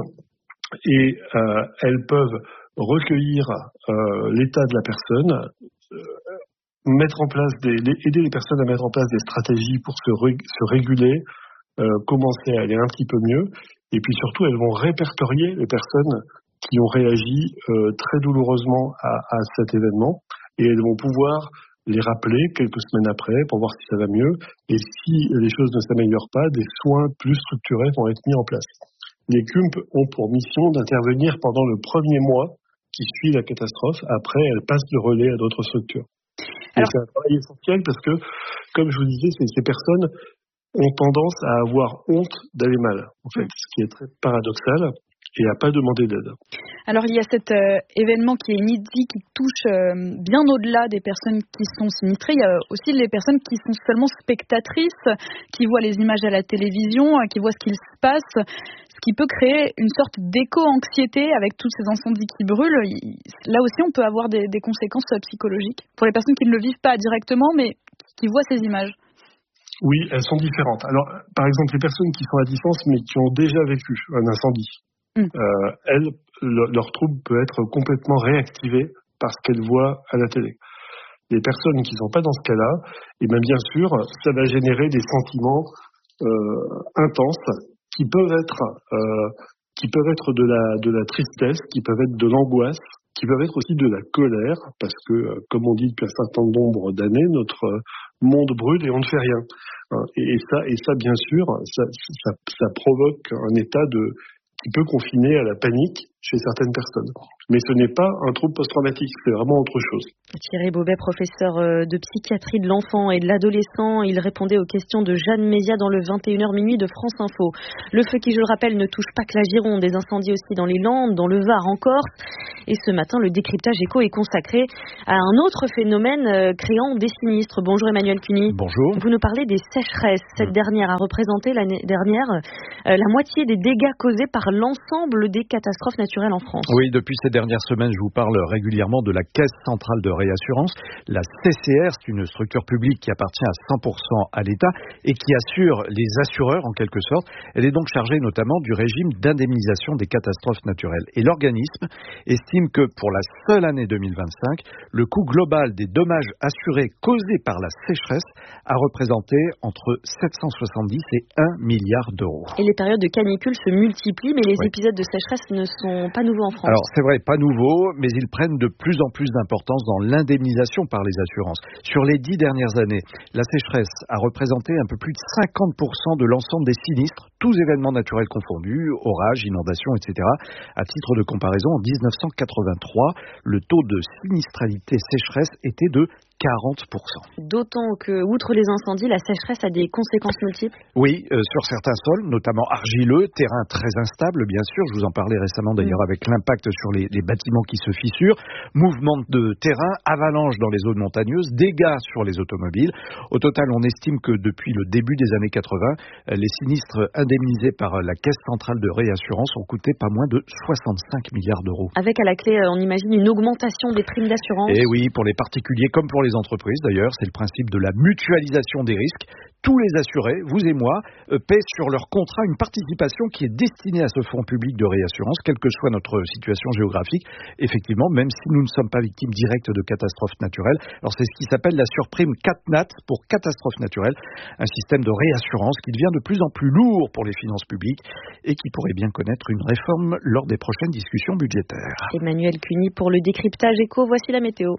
et euh, elles peuvent recueillir euh, l'état de la personne, euh, mettre en place des, aider les personnes à mettre en place des stratégies pour se, ré- se réguler, euh, commencer à aller un petit peu mieux. Et puis surtout, elles vont répertorier les personnes qui ont réagi euh, très douloureusement à, à cet événement et elles vont pouvoir les rappeler quelques semaines après pour voir si ça va mieux et si les choses ne s'améliorent pas, des soins plus structurés vont être mis en place. Les C U M P ont pour mission d'intervenir pendant le premier mois qui suit la catastrophe. Après, elles passent le relais à d'autres structures. Alors, et c'est un travail essentiel parce que, comme je vous disais, ces, ces personnes ont tendance à avoir honte d'aller mal, en fait, ce qui est très paradoxal. Et à pas demander d'aide. Alors il y a cet euh, événement qui est inédit, qui touche euh, bien au-delà des personnes qui sont sinistrées. Il y a aussi les personnes qui sont seulement spectatrices, qui voient les images à la télévision, qui voient ce qu'il se passe, ce qui peut créer une sorte d'éco-anxiété avec tous ces incendies qui brûlent. Là aussi, on peut avoir des, des conséquences psychologiques pour les personnes qui ne le vivent pas directement, mais qui voient ces images. Oui, elles sont différentes. Alors, par exemple, les personnes qui sont à distance, mais qui ont déjà vécu un incendie, Mmh. Euh, elles, le, leur trouble peut être complètement réactivé par ce qu'elles voient à la télé. Les personnes qui ne sont pas dans ce cas-là, et bien, bien sûr, ça va générer des sentiments euh, intenses qui peuvent être, euh, qui peuvent être de la, de la tristesse, qui peuvent être de l'angoisse, qui peuvent être aussi de la colère, parce que, euh, comme on dit depuis un certain nombre d'années, notre euh, monde brûle et on ne fait rien. Hein, et, et ça, et ça, bien sûr, ça, ça, ça provoque un état de qui peut confiner à la panique chez certaines personnes. Mais ce n'est pas un trouble post-traumatique, c'est vraiment autre chose. Thierry Bobet, professeur de psychiatrie de l'enfant et de l'adolescent, il répondait aux questions de Jeanne Mézia dans le vingt et une heures minuit de France Info. Le feu qui, je le rappelle, ne touche pas que la Gironde, des incendies aussi dans les Landes, dans le Var, en Corse. Et ce matin, le décryptage éco est consacré à un autre phénomène euh, créant des sinistres. Bonjour Emmanuel Cuny. Bonjour. Vous nous parlez des sécheresses. Cette mmh. dernière a représenté l'année dernière euh, la moitié des dégâts causés par l'ensemble des catastrophes naturelles en France. Oui, depuis ces dernières semaines, je vous parle régulièrement de la Caisse centrale de réassurance. La C C R, c'est une structure publique qui appartient à cent pour cent à l'État et qui assure les assureurs en quelque sorte. Elle est donc chargée notamment du régime d'indemnisation des catastrophes naturelles. Et l'organisme estime que pour la seule année deux mille vingt-cinq, le coût global des dommages assurés causés par la sécheresse a représenté entre sept cent soixante-dix et un milliard d'euros. Et les périodes de canicule se multiplient, mais les oui. épisodes de sécheresse ne sont sont pas nouveaux en France. Alors c'est vrai, pas nouveau, mais ils prennent de plus en plus d'importance dans l'indemnisation par les assurances. Sur les dix dernières années, la sécheresse a représenté un peu plus de cinquante pour cent de l'ensemble des sinistres, tous événements naturels confondus, orages, inondations, et cetera. À titre de comparaison, en dix-neuf cent quatre-vingt-trois, le taux de sinistralité sécheresse était de quarante pour cent. D'autant que, outre les incendies, la sécheresse a des conséquences multiples. Oui, euh, sur certains sols, notamment argileux, terrain très instable, bien sûr. Je vous en parlais récemment d'ailleurs avec l'impact sur les, les bâtiments qui se fissurent, mouvement de terrain, avalanches dans les zones montagneuses, dégâts sur les automobiles. Au total, on estime que depuis le début des années quatre-vingts, les sinistres indemnisés par la Caisse centrale de réassurance ont coûté pas moins de soixante-cinq milliards d'euros. Avec à la clé, on imagine une augmentation des primes d'assurance. Et oui, pour les particuliers comme pour les entreprises d'ailleurs, c'est le principe de la mutualisation des risques. Tous les assurés, vous et moi, euh, paient sur leur contrat une participation qui est destinée à ce fonds public de réassurance, quelle que soit notre situation géographique. Effectivement, même si nous ne sommes pas victimes directes de catastrophes naturelles. Alors c'est ce qui s'appelle la surprime CatNat pour catastrophes naturelles, un système de réassurance qui devient de plus en plus lourd pour les finances publiques et qui pourrait bien connaître une réforme lors des prochaines discussions budgétaires. Emmanuel Cuny pour le décryptage éco, voici la météo.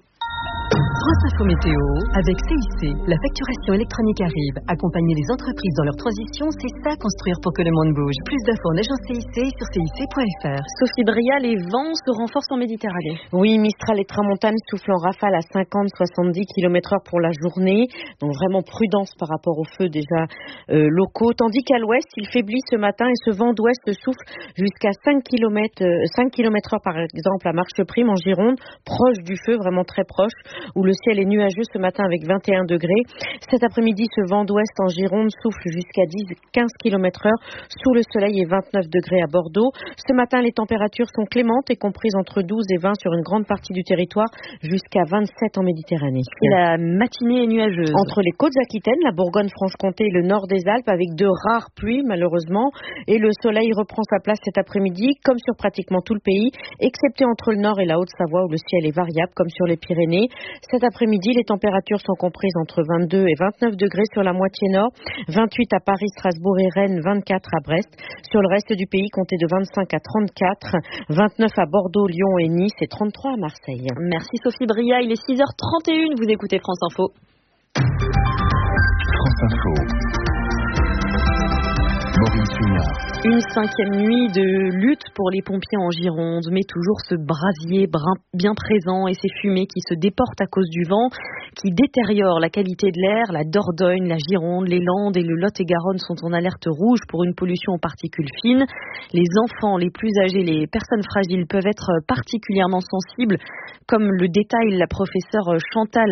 France Info Météo avec C I C. La facturation électronique arrive. Accompagner les entreprises dans leur transition, c'est ça construire pour que le monde bouge. Plus d'infos en agence C I C sur C I C point F R. Sophie Bria, les vents se renforcent en Méditerranée. Oui, Mistral et Tramontane soufflent en rafale à cinquante à soixante-dix kilomètres heure pour la journée. Donc vraiment prudence par rapport aux feux déjà euh, locaux. Tandis qu'à l'ouest, il faiblit ce matin et ce vent d'ouest souffle jusqu'à cinq kilomètres heure par exemple à Marcheprime en Gironde, proche du feu, vraiment très proche, où le ciel est nuageux ce matin avec vingt et un degrés. Cet après-midi, ce vent d'ouest en Gironde souffle jusqu'à dix à quinze kilomètres heure sous le soleil et vingt-neuf degrés à Bordeaux. Ce matin, les températures sont clémentes et comprises entre douze et vingt sur une grande partie du territoire, jusqu'à vingt-sept en Méditerranée. Et la matinée est nuageuse. Entre les côtes aquitaines, la Bourgogne-Franche-Comté et le nord des Alpes, avec de rares pluies malheureusement. Et le soleil reprend sa place cet après-midi, comme sur pratiquement tout le pays, excepté entre le nord et la Haute-Savoie où le ciel est variable, comme sur les Pyrénées. Cet après-midi, les températures sont comprises entre vingt-deux et vingt-neuf degrés sur la moitié nord, vingt-huit à Paris, Strasbourg et Rennes, vingt-quatre à Brest. Sur le reste du pays, comptez de vingt-cinq à trente-quatre, vingt-neuf à Bordeaux, Lyon et Nice et trente-trois à Marseille. Merci Sophie Bria, il est six heures trente et une, vous écoutez France Info. France Info. Maureen Sugnard. Une cinquième nuit de lutte pour les pompiers en Gironde, mais toujours ce brasier bien présent et ces fumées qui se déportent à cause du vent, qui détériorent la qualité de l'air. La Dordogne, la Gironde, les Landes et le Lot-et-Garonne sont en alerte rouge pour une pollution aux particules fines. Les enfants, les plus âgés, les personnes fragiles peuvent être particulièrement sensibles, comme le détaille la professeure Chantal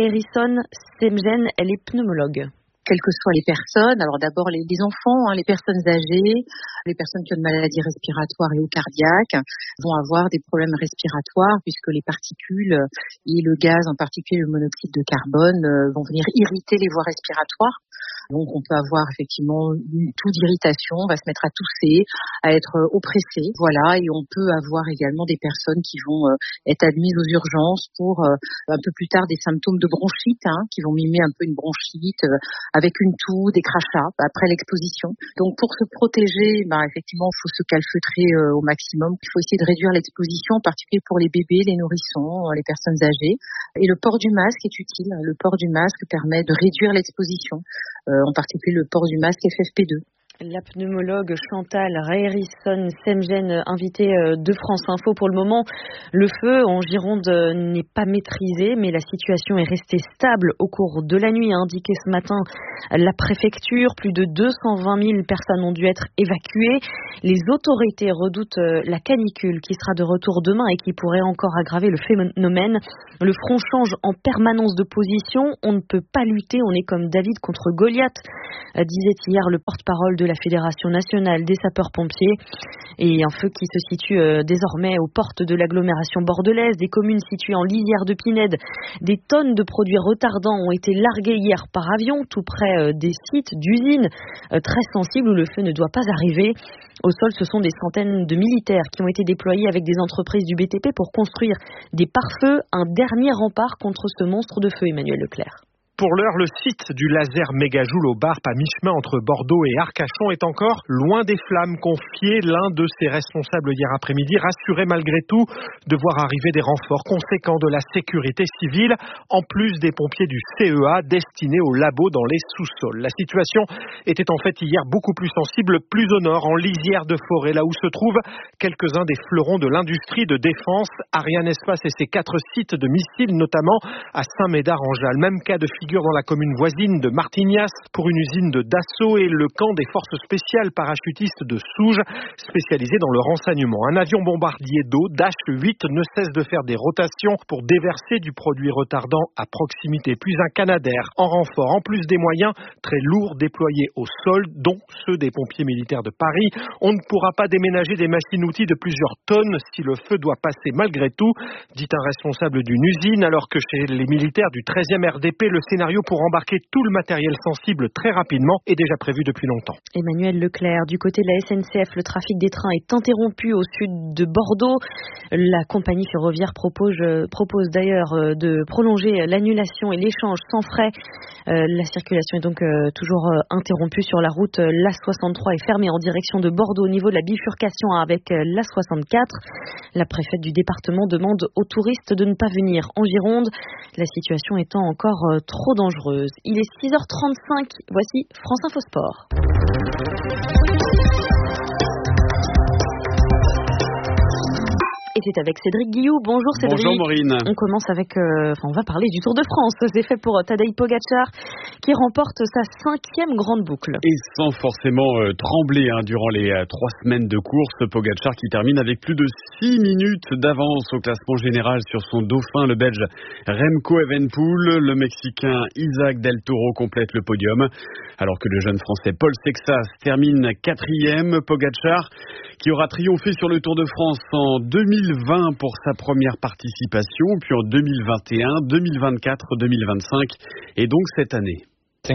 Raerison-Semgen, elle est pneumologue. Quelles que soient les personnes, alors d'abord les, les enfants, hein, les personnes âgées, les personnes qui ont de maladies respiratoires et ou cardiaques vont avoir des problèmes respiratoires puisque les particules et le gaz, en particulier le monoxyde de carbone, vont venir irriter les voies respiratoires. Donc on peut avoir effectivement une toux d'irritation, on va se mettre à tousser, à être oppressé, voilà, et on peut avoir également des personnes qui vont être admises aux urgences pour un peu plus tard des symptômes de bronchite, hein, qui vont mimer un peu une bronchite avec une toux, des crachats après l'exposition. Donc pour se protéger, bah, effectivement, il faut se calfeutrer au maximum. Il faut essayer de réduire l'exposition, en particulier pour les bébés, les nourrissons, les personnes âgées. Et le port du masque est utile. Le port du masque permet de réduire l'exposition. Euh, en particulier le port du masque F F P deux. La pneumologue Chantal Raerison-Semgen, invitée de France Info. Pour le moment, le feu en Gironde n'est pas maîtrisé, mais la situation est restée stable au cours de la nuit, a indiqué ce matin la préfecture. Plus de deux cent vingt mille personnes ont dû être évacuées. Les autorités redoutent la canicule qui sera de retour demain et qui pourrait encore aggraver le phénomène. Le front change en permanence de position. On ne peut pas lutter, on est comme David contre Goliath, disait hier le porte-parole de la Fédération nationale des sapeurs-pompiers. Et un feu qui se situe euh, désormais aux portes de l'agglomération bordelaise, des communes situées en lisière de Pinède. Des tonnes de produits retardants ont été larguées hier par avion, tout près euh, des sites d'usines euh, très sensibles où le feu ne doit pas arriver. Au sol, ce sont des centaines de militaires qui ont été déployés avec des entreprises du B T P pour construire des pare-feux, un dernier rempart contre ce monstre de feu, Emmanuel Leclerc. Pour l'heure, le site du laser Mégajoule au Barp, à mi-chemin entre Bordeaux et Arcachon, est encore loin des flammes. Confié l'un de ses responsables hier après-midi, rassuré malgré tout de voir arriver des renforts conséquents de la sécurité civile, en plus des pompiers du C E A destinés au labo dans les sous-sols. La situation était en fait hier beaucoup plus sensible, plus au nord, en lisière de forêt, là où se trouvent quelques-uns des fleurons de l'industrie de défense. Ariane Espace et ses quatre sites de missiles, notamment à Saint-Médard-en-Jalles. Même cas de figure dans la commune voisine de Martignas pour une usine de Dassault et le camp des forces spéciales parachutistes de Souges, spécialisé dans le renseignement. Un avion bombardier d'eau, Dash huit, ne cesse de faire des rotations pour déverser du produit retardant à proximité. Puis un Canadair en renfort, en plus des moyens très lourds déployés au sol, dont ceux des pompiers militaires de Paris. On ne pourra pas déménager des machines-outils de plusieurs tonnes si le feu doit passer malgré tout, dit un responsable d'une usine, alors que chez les militaires du treizième R D P, le scénario pour embarquer tout le matériel sensible très rapidement est déjà prévu depuis longtemps. Emmanuel Leclerc, du côté de la S N C F, le trafic des trains est interrompu au sud de Bordeaux. La compagnie ferroviaire propose, propose d'ailleurs de prolonger l'annulation et l'échange sans frais. La circulation est donc toujours interrompue sur la route. l'A soixante-trois est fermée en direction de Bordeaux au niveau de la bifurcation avec l'A soixante-quatre. La préfète du département demande aux touristes de ne pas venir en Gironde, la situation étant encore trop dangereuse. Il est six heures trente-cinq, voici France Info Sport. Et c'est avec Cédric Guillou. Bonjour Cédric. Bonjour Maureen. On commence avec, euh, enfin on va parler du Tour de France. C'est fait pour Tadej Pogačar qui remporte sa cinquième grande boucle. Et sans forcément euh, trembler hein, durant les euh, trois semaines de course, Pogačar qui termine avec plus de six minutes d'avance au classement général sur son dauphin, le Belge Remco Evenepoel. Le Mexicain Isaac Del Toro complète le podium. Alors que le jeune Français Paul Sexas termine quatrième. Pogačar qui aura triomphé sur le Tour de France en deux mille vingt pour sa première participation, puis en deux mille vingt et un, deux mille vingt-quatre, deux mille vingt-cinq et donc cette année. C'est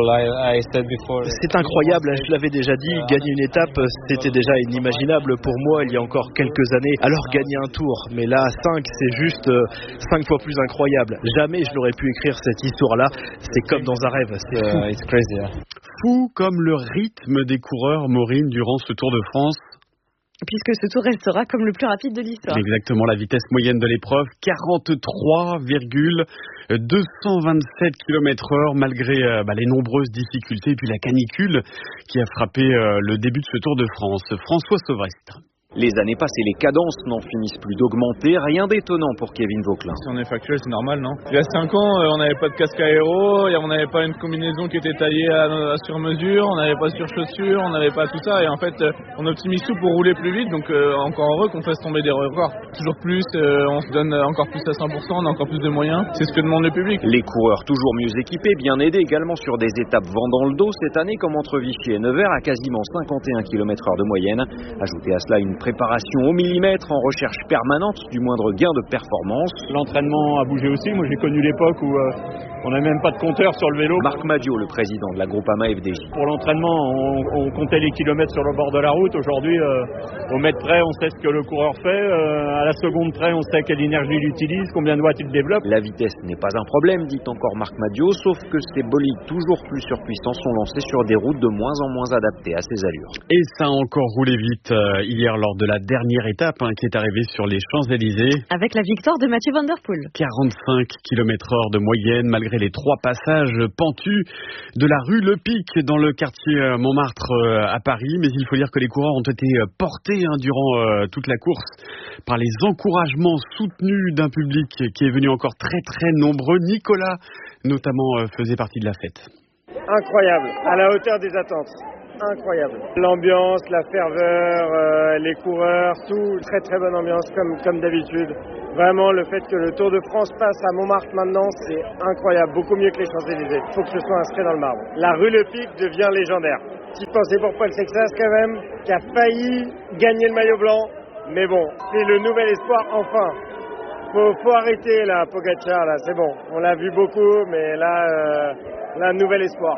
incroyable, je l'avais déjà dit, gagner une étape, c'était déjà inimaginable pour moi il y a encore quelques années. Alors gagner un tour, mais là cinq, c'est juste cinq fois plus incroyable. Jamais je n'aurais pu écrire cette histoire-là, c'est comme dans un rêve. C'est uh, it's crazy, yeah. Fou comme le rythme des coureurs, Maureen, durant ce Tour de France. Puisque ce tour restera comme le plus rapide de l'histoire. Exactement, la vitesse moyenne de l'épreuve, quarante-trois virgule deux cent vingt-sept kilomètres heure, malgré euh, bah, les nombreuses difficultés et puis la canicule qui a frappé euh, le début de ce Tour de France. François Sauvrestre. Les années passées, les cadences n'en finissent plus d'augmenter. Rien d'étonnant pour Kevin Vauquelin. Si on est factuel, c'est normal, non? Il y a cinq ans, on n'avait pas de casque aéro, on n'avait pas une combinaison qui était taillée à, à sur mesure, on n'avait pas sur chaussures, on n'avait pas tout ça. Et en fait, on optimise tout pour rouler plus vite. Donc euh, encore heureux qu'on fasse tomber des records. Toujours plus, euh, on se donne encore plus à cent pour cent, on a encore plus de moyens. C'est ce que demande le public. Les coureurs toujours mieux équipés, bien aidés également sur des étapes vent dans le dos cette année, comme entre Vichy et Nevers, à quasiment cinquante et un kilomètres heure de moyenne. Ajoutez à cela une préparation au millimètre en recherche permanente du moindre gain de performance. L'entraînement a bougé aussi. Moi, j'ai connu l'époque où euh, on n'avait même pas de compteur sur le vélo. Marc Madio, le président de la Groupama F D J. Pour l'entraînement, on, on comptait les kilomètres sur le bord de la route. Aujourd'hui, euh, au mètre près, on sait ce que le coureur fait. Euh, à la seconde près, on sait quelle énergie il utilise, combien de watts il développe. La vitesse n'est pas un problème, dit encore Marc Madio, sauf que ces bolides toujours plus surpuissants sont lancés sur des routes de moins en moins adaptées à ces allures. Et ça a encore roulé vite euh, hier lors de la dernière étape hein, qui est arrivée sur les Champs-Élysées. Avec la victoire de Mathieu Van Der Poel. quarante-cinq kilomètres heure de moyenne malgré les trois passages pentus de la rue Le Pic dans le quartier Montmartre à Paris. Mais il faut dire que les coureurs ont été portés hein, durant euh, toute la course par les encouragements soutenus d'un public qui est venu encore très très nombreux. Nicolas notamment euh, faisait partie de la fête. Incroyable, à la hauteur des attentes. Incroyable. L'ambiance, la ferveur, euh, les coureurs, tout, très très bonne ambiance comme, comme d'habitude. Vraiment, le fait que le Tour de France passe à Montmartre maintenant, c'est incroyable, beaucoup mieux que les Champs-Élysées. Il faut que ce soit inscrit dans le marbre. La rue Le Pic devient légendaire. Petite pensée pour Paul Sexas quand même, qui a failli gagner le maillot blanc. Mais bon, c'est le nouvel espoir enfin. Faut, faut arrêter là, Pogačar, là, c'est bon. On l'a vu beaucoup, mais là, euh, là, nouvel espoir.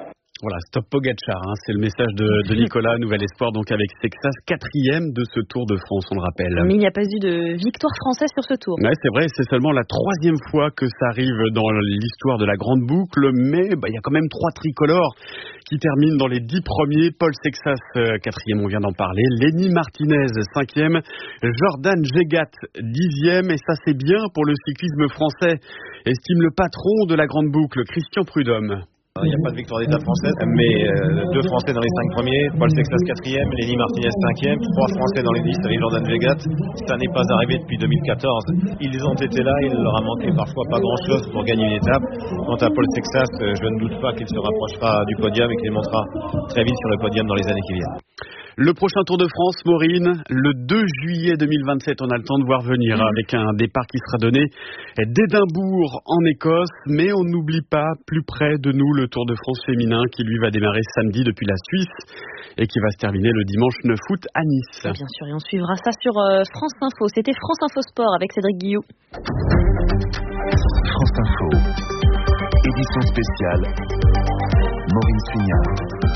Voilà, stop Pogacar, hein, c'est le message de, de Nicolas, nouvel espoir donc avec Sexas, quatrième de ce Tour de France, on le rappelle. Mais il n'y a pas eu de victoire française sur ce Tour. Ouais, c'est vrai, c'est seulement la troisième fois que ça arrive dans l'histoire de la grande boucle, mais bah, il y a quand même trois tricolores qui terminent dans les dix premiers. Paul Sexas, euh, quatrième, on vient d'en parler. Lenny Martinez, cinquième. Jordan Jegat, dixième. Et ça, c'est bien pour le cyclisme français, estime le patron de la grande boucle, Christian Prudhomme. Il n'y a pas de victoire d'étape française, mais euh, deux Français dans les cinq premiers, Paul Sexas quatrième, Lenny Martinez cinquième, trois Français dans les dix avec Jordan Jegat. Ça n'est pas arrivé depuis deux mille quatorze. Ils ont été là, il leur a manqué parfois pas grand-chose pour gagner une étape. Quant à Paul Sexas, euh, je ne doute pas qu'il se rapprochera du podium et qu'il montera très vite sur le podium dans les années qui viennent. Le prochain Tour de France, Maureen, le deux juillet deux mille vingt-sept, on a le temps de voir venir avec un départ qui sera donné d'Édimbourg en Écosse, mais on n'oublie pas plus près de nous le Tour de France féminin qui lui va démarrer samedi depuis la Suisse et qui va se terminer le dimanche neuf août à Nice. Et bien sûr, et on suivra ça sur euh, France Info. C'était France Info Sport avec Cédric Guillot. France Info, édition spéciale, Maureen Suignard.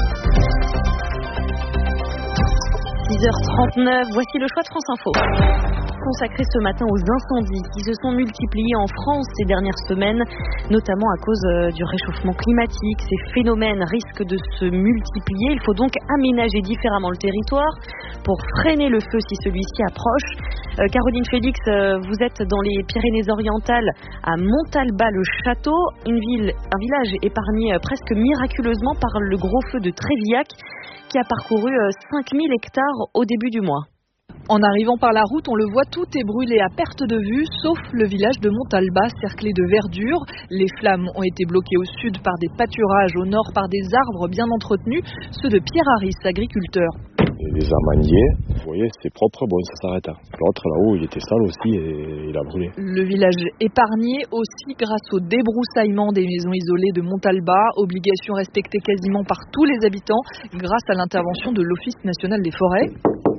six heures trente-neuf, voici le choix de France Info. Consacré ce matin aux incendies qui se sont multipliés en France ces dernières semaines, notamment à cause du réchauffement climatique. Ces phénomènes risquent de se multiplier. Il faut donc aménager différemment le territoire pour freiner le feu si celui-ci approche. Euh, Caroline Félix, euh, vous êtes dans les Pyrénées-Orientales à Montalbas-le-Château, une ville, un village épargné euh, presque miraculeusement par le gros feu de Trévillac qui a parcouru euh, cinq mille hectares au début du mois. En arrivant par la route, on le voit, tout est brûlé à perte de vue, sauf le village de Montalbas, cerclé de verdure. Les flammes ont été bloquées au sud par des pâturages, au nord par des arbres bien entretenus, ceux de Pierre Harris, agriculteur. Et les amandiers, vous voyez, c'est propre, bon, ça s'arrête. L'autre là-haut, il était sale aussi et il a brûlé. Le village épargné aussi grâce au débroussaillement des maisons isolées de Montalbas, obligation respectée quasiment par tous les habitants grâce à l'intervention de l'Office national des forêts.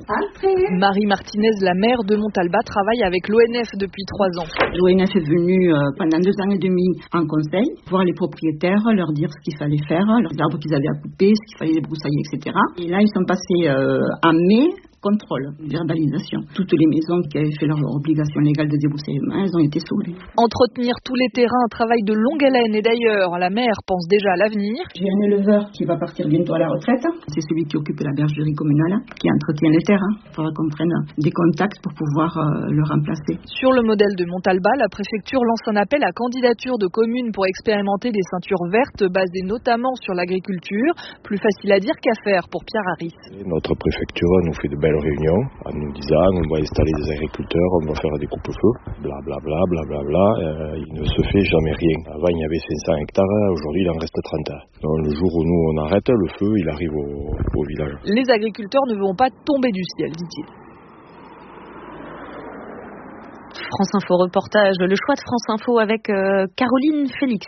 Marie Martinez, la maire de Montalbas, travaille avec l'O N F depuis trois ans. L'O N F est venu euh, pendant deux ans et demi en conseil, voir les propriétaires, leur dire ce qu'il fallait faire, les arbres qu'ils avaient à couper, ce qu'il fallait débroussailler, et cetera. Et là, ils sont passés euh, en mai. Contrôle, verbalisation. Toutes les maisons qui avaient fait leur obligation légale de débroussaillement, elles ont été sauvées. Entretenir tous les terrains, un travail de longue haleine. Et d'ailleurs, la maire pense déjà à l'avenir. J'ai un éleveur qui va partir bientôt à la retraite. C'est celui qui occupe la bergerie communale, qui entretient les terrains. Il faudra qu'on prenne des contacts pour pouvoir euh, le remplacer. Sur le modèle de Montalbas, la préfecture lance un appel à candidature de communes pour expérimenter des ceintures vertes basées notamment sur l'agriculture. Plus facile à dire qu'à faire pour Pierre Harris. Notre préfecture nous fait de belles réunions en nous disant on va installer des agriculteurs, on va faire des coupes-feux, blablabla, blablabla. Euh, il ne se fait jamais rien. Avant il y avait cinq cents hectares, aujourd'hui il en reste trente. Donc le jour où nous on arrête, le feu il arrive au, au village. Les agriculteurs ne vont pas tomber du ciel, dit-il. France Info reportage, le choix de France Info avec euh, Caroline Félix.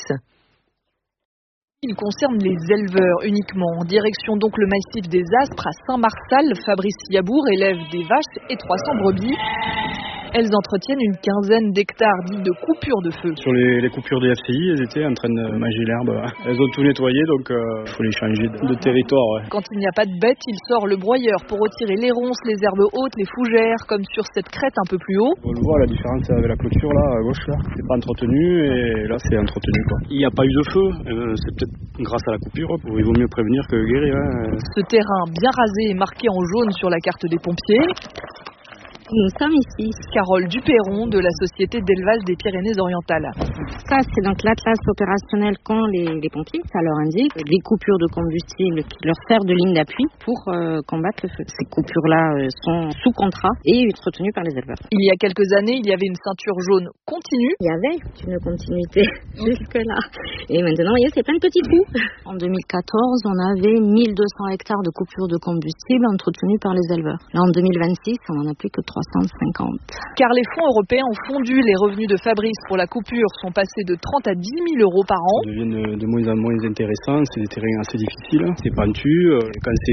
Il concerne les éleveurs uniquement. En direction donc le massif des Aspres à Saint-Marçal, Fabrice Yabour élève des vaches et trois cents brebis. Elles entretiennent une quinzaine d'hectares dits de coupures de feu. Sur les, les coupures des F C I, elles étaient en train de manger l'herbe. Elles ont tout nettoyé, donc il euh, faut les changer de, de territoire. Ouais. Quand il n'y a pas de bêtes, il sort le broyeur pour retirer les ronces, les herbes hautes, les fougères, comme sur cette crête un peu plus haut. On le voit, la différence avec la clôture là, à gauche là, c'est pas entretenu et là c'est entretenu quoi. Il n'y a pas eu de feu, euh, c'est peut-être grâce à la coupure, il vaut mieux prévenir que guérir. Hein. Ce terrain bien rasé est marqué en jaune sur la carte des pompiers. Nous sommes ici. Carole Duperron de la Société d'élevage des Pyrénées-Orientales. Ça, c'est donc l'atlas opérationnel qu'ont les, les pompiers. Ça leur indique les coupures de combustible qui leur servent de ligne d'appui pour euh, combattre le feu. Ces coupures-là euh, sont sous contrat et retenues par les éleveurs. Il y a quelques années, il y avait une ceinture jaune continue. Il y avait une continuité jusque-là. Et maintenant, il y a c'est plein de petits trous. En deux mille quatorze, on avait mille deux cents hectares de coupures de combustible entretenus par les éleveurs. Là, en deux mille vingt-six, on n'en a plus que trois cent cinquante. Car les fonds européens ont fondu, les revenus de Fabrice pour la coupure sont passés de trente à dix mille euros par an. Ça devient de, de moins en moins intéressant, c'est des terrains assez difficiles, c'est pentu, quand c'est bois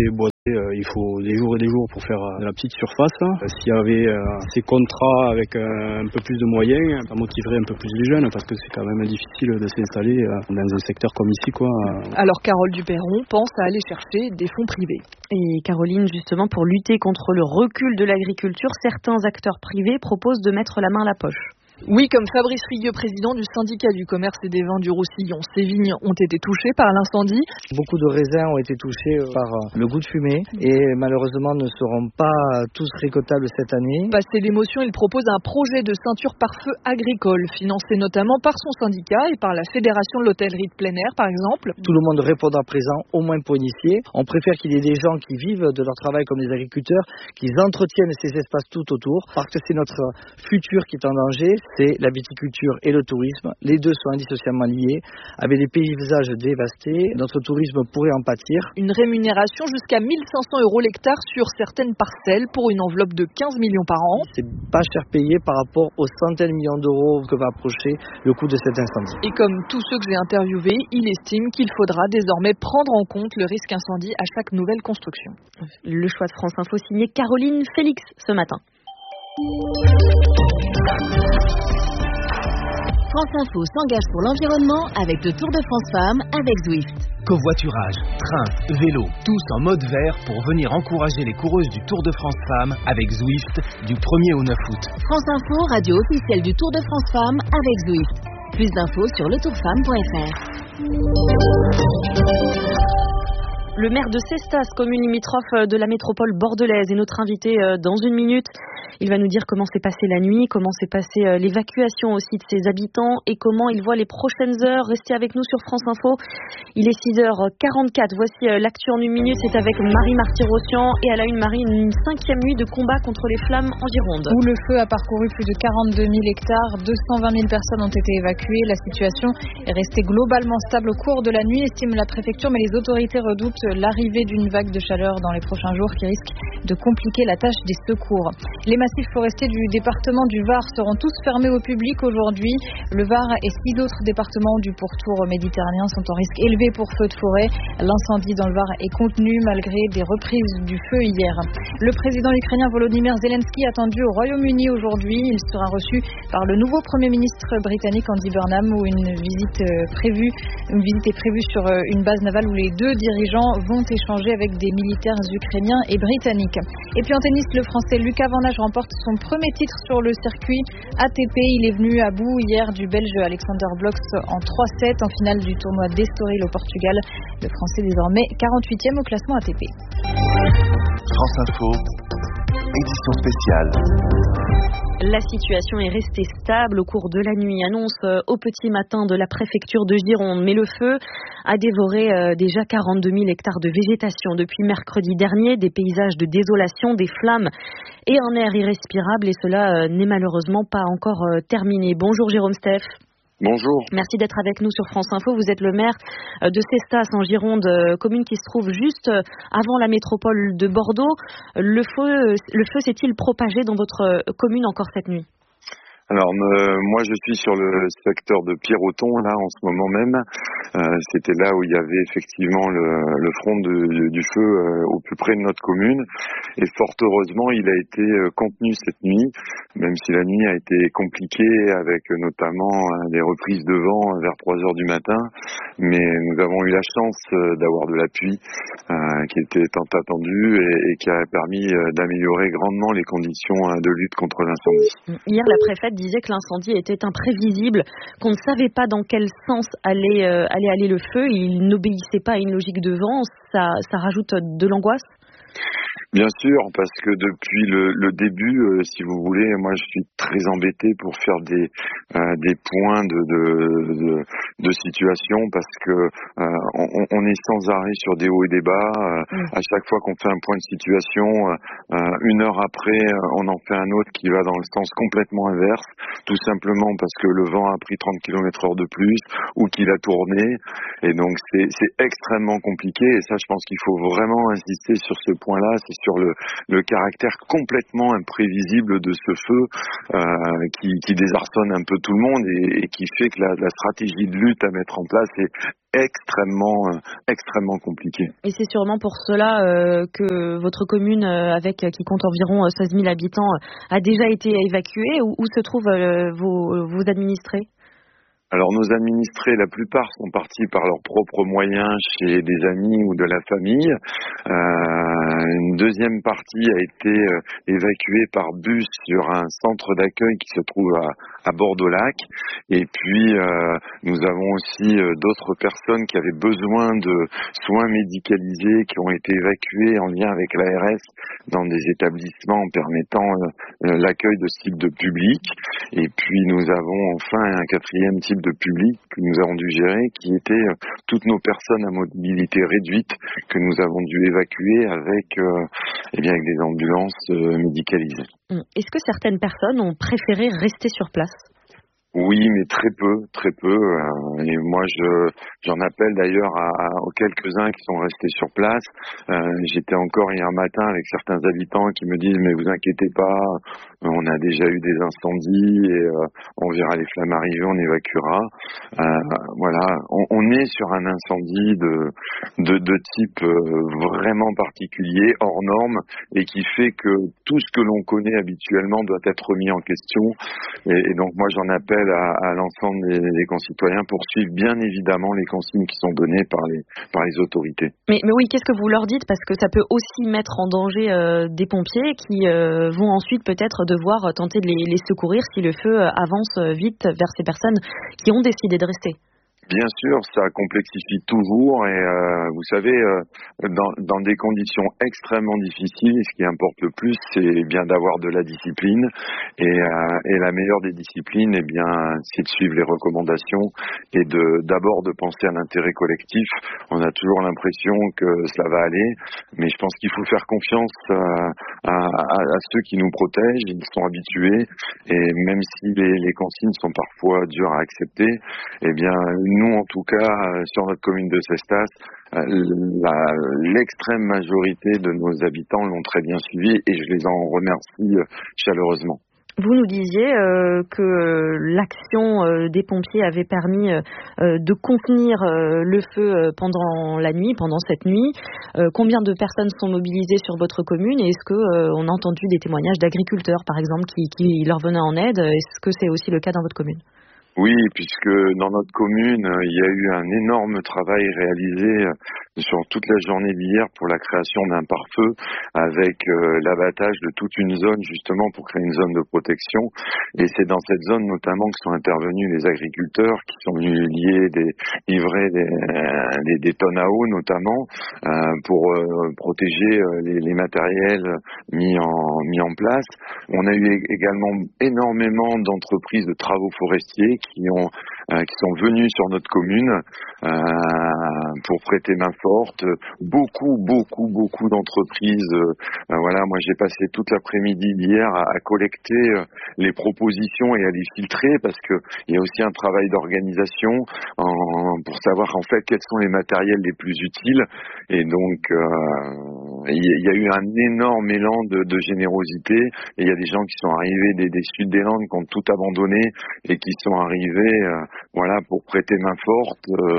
Euh, il faut des jours et des jours pour faire euh, de la petite surface. Euh, s'il y avait euh, ces contrats avec euh, un peu plus de moyens, ça motiverait un peu plus les jeunes parce que c'est quand même difficile de s'installer euh, dans un secteur comme ici, quoi. Alors Carole Duperron pense à aller chercher des fonds privés. Et Caroline, justement, pour lutter contre le recul de l'agriculture, certains acteurs privés proposent de mettre la main à la poche. Oui, comme Fabrice Rigueux, président du syndicat du commerce et des vins du Roussillon. Ces vignes ont été touchées par l'incendie. Beaucoup de raisins ont été touchés par le goût de fumée et malheureusement ne seront pas tous récoltables cette année. Passé l'émotion, il propose un projet de ceinture pare-feu agricole, financé notamment par son syndicat et par la Fédération de l'hôtellerie de plein air, par exemple. Tout le monde répondra présent, au moins pour initier. On préfère qu'il y ait des gens qui vivent de leur travail comme les agriculteurs, qui entretiennent ces espaces tout autour, parce que c'est notre futur qui est en danger. C'est la viticulture et le tourisme. Les deux sont indissociablement liés. Avec des paysages dévastés, notre tourisme pourrait en pâtir. Une rémunération jusqu'à mille cinq cents euros l'hectare sur certaines parcelles pour une enveloppe de quinze millions par an. C'est pas cher payé par rapport aux centaines de millions d'euros que va approcher le coût de cet incendie. Et comme tous ceux que j'ai interviewés, il estime qu'il faudra désormais prendre en compte le risque incendie à chaque nouvelle construction. Le choix de France Info signé Caroline Félix ce matin. France Info s'engage pour l'environnement avec le Tour de France Femmes avec Zwift. Covoiturage, train, vélo, tous en mode vert pour venir encourager les coureuses du Tour de France Femmes avec Zwift du premier au neuf août. France Info, radio officielle du Tour de France Femmes avec Zwift. Plus d'infos sur le tour femme point f r. Le maire de Cestas, commune limitrophe de la métropole bordelaise, est notre invité dans une minute. Il va nous dire comment s'est passée la nuit, comment s'est passée l'évacuation aussi de ses habitants et comment il voit les prochaines heures. Restez avec nous sur France Info. Il est six heures quarante-quatre. Voici l'actu en une minute. C'est avec Marie Marty-Rossian et à la une, Marie, une cinquième nuit de combat contre les flammes en Gironde. Où le feu a parcouru plus de quarante-deux mille hectares, deux cent vingt mille personnes ont été évacuées. La situation est restée globalement stable au cours de la nuit, estime la préfecture, mais les autorités redoutent l'arrivée d'une vague de chaleur dans les prochains jours qui risque de compliquer la tâche des secours. Les massifs forestiers du département du Var seront tous fermés au public aujourd'hui. Le Var et six autres départements du pourtour méditerranéen sont en risque élevé pour feux de forêt. L'incendie dans le Var est contenu malgré des reprises du feu hier. Le président ukrainien Volodymyr Zelensky attendu au Royaume-Uni aujourd'hui. Il sera reçu par le nouveau Premier ministre britannique Andy Burnham où une visite prévue, une visite est prévue sur une base navale où les deux dirigeants vont échanger avec des militaires ukrainiens et britanniques. Et puis en tennis, le Français Lucas Van Nage remporte son premier titre sur le circuit A T P. Il est venu à bout hier du Belge Alexander Blocks en trois sept en finale du tournoi d'Estoril au Portugal. Le Français désormais quarante-huitième au classement A T P. France Info, édition spéciale. La situation est restée stable au cours de la nuit, annonce au petit matin de la préfecture de Gironde. Mais le feu a dévoré euh, déjà quarante-deux mille hectares de végétation depuis mercredi dernier, des paysages de désolation, des flammes et un air irrespirable. Et cela euh, n'est malheureusement pas encore euh, terminé. Bonjour Jérôme Steff. Bonjour. Merci d'être avec nous sur France Info. Vous êtes le maire de Cestas en Gironde, commune qui se trouve juste avant la métropole de Bordeaux. Le feu, le feu s'est-il propagé dans votre commune encore cette nuit ? Alors euh, moi je suis sur le secteur de Pierroton là en ce moment même. Euh, c'était là où il y avait effectivement le, le front de, de, du feu euh, au plus près de notre commune. Et fort heureusement il a été euh, contenu cette nuit, même si la nuit a été compliquée avec euh, notamment euh, des reprises de vent euh, vers trois heures du matin. Mais nous avons eu la chance euh, d'avoir de la pluie euh, qui était tant attendue et, et qui a permis euh, d'améliorer grandement les conditions euh, de lutte contre l'incendie. Hier la préfète disait que l'incendie était imprévisible, qu'on ne savait pas dans quel sens allait, euh, allait aller le feu. Il n'obéissait pas à une logique de vent. Ça, ça rajoute de l'angoisse ? Bien sûr, parce que depuis le, le début, euh, si vous voulez, moi je suis très embêté pour faire des euh, des points de de, de de situation parce que euh, on, on est sans arrêt sur des hauts et des bas. Euh, mmh. À chaque fois qu'on fait un point de situation, euh, une heure après, on en fait un autre qui va dans le sens complètement inverse, tout simplement parce que le vent a pris trente kilomètres heure de plus ou qu'il a tourné. Et donc c'est c'est extrêmement compliqué. Et ça, je pense qu'il faut vraiment insister sur ce point-là. C'est sur le, le caractère complètement imprévisible de ce feu euh, qui, qui désarçonne un peu tout le monde et, et qui fait que la, la stratégie de lutte à mettre en place est extrêmement, euh, extrêmement compliquée. Et c'est sûrement pour cela euh, que votre commune, euh, avec qui compte environ seize mille habitants, a déjà été évacuée. Où, où se trouvent euh, vos, vos administrés ? Alors nos administrés, la plupart sont partis par leurs propres moyens chez des amis ou de la famille. Euh, une deuxième partie a été euh, évacuée par bus sur un centre d'accueil qui se trouve à, à Bordeaux-Lac. Et puis euh, nous avons aussi euh, d'autres personnes qui avaient besoin de soins médicalisés qui ont été évacuées en lien avec l'A R S dans des établissements permettant euh, l'accueil de ce type de public. Et puis nous avons enfin un quatrième type de public que nous avons dû gérer, qui était euh, toutes nos personnes à mobilité réduite que nous avons dû évacuer avec, euh, eh bien, avec des ambulances euh, médicalisées. Est-ce que certaines personnes ont préféré rester sur place ? Oui, mais très peu, très peu. Euh, et moi, je j'en appelle d'ailleurs à, à, aux quelques-uns qui sont restés sur place. Euh, j'étais encore hier matin avec certains habitants qui me disent « mais vous inquiétez pas, on a déjà eu des incendies et euh, on verra les flammes arriver, on évacuera. Euh, » Voilà, on, on est sur un incendie de de, de type euh, vraiment particulier, hors norme, et qui fait que tout ce que l'on connaît habituellement doit être remis en question. Et, et donc moi, j'en appelle à, à l'ensemble des, des concitoyens pour suivre bien évidemment les consignes qui sont données par les par les autorités. Mais, mais oui, qu'est-ce que vous leur dites ? Parce que ça peut aussi mettre en danger euh, des pompiers qui euh, vont ensuite peut-être devoir tenter de les, les secourir si le feu avance vite vers ces personnes qui ont décidé de rester. Bien sûr, ça complexifie toujours et euh, vous savez, euh, dans, dans des conditions extrêmement difficiles, ce qui importe le plus, c'est bien d'avoir de la discipline et, euh, et la meilleure des disciplines, eh bien, c'est de suivre les recommandations et de d'abord de penser à l'intérêt collectif. On a toujours l'impression que cela va aller, mais je pense qu'il faut faire confiance à, à, à ceux qui nous protègent. Ils sont habitués et même si les, les consignes sont parfois dures à accepter, eh bien nous, en tout cas, euh, sur notre commune de Cestas, euh, la, l'extrême majorité de nos habitants l'ont très bien suivi et je les en remercie euh, chaleureusement. Vous nous disiez euh, que euh, l'action euh, des pompiers avait permis euh, de contenir euh, le feu euh, pendant la nuit, pendant cette nuit. Euh, combien de personnes sont mobilisées sur votre commune et est-ce que euh, on a entendu des témoignages d'agriculteurs, par exemple, qui, qui leur venaient en aide ? Est-ce que c'est aussi le cas dans votre commune ? Oui, puisque dans notre commune, il y a eu un énorme travail réalisé sur toute la journée d'hier pour la création d'un pare-feu avec euh, l'abattage de toute une zone justement pour créer une zone de protection. Et c'est dans cette zone notamment que sont intervenus les agriculteurs qui sont venus lier des, livrer des, des, des tonnes à eau notamment euh, pour euh, protéger euh, les, les matériels mis en, mis en place. On a eu également énormément d'entreprises de travaux forestiers qui ont euh, qui sont venus sur notre commune euh, pour prêter main forte. Beaucoup, beaucoup, beaucoup d'entreprises. Euh, voilà, moi j'ai passé toute l'après-midi d'hier à, à collecter euh, les propositions et à les filtrer parce que il y a aussi un travail d'organisation en, pour savoir en fait quels sont les matériels les plus utiles. Et donc euh, il y, y a eu un énorme élan de, de générosité. Et il y a des gens qui sont arrivés des, des Sud des Landes qui ont tout abandonné et qui sont arrivés, euh, voilà, pour prêter main forte. Euh,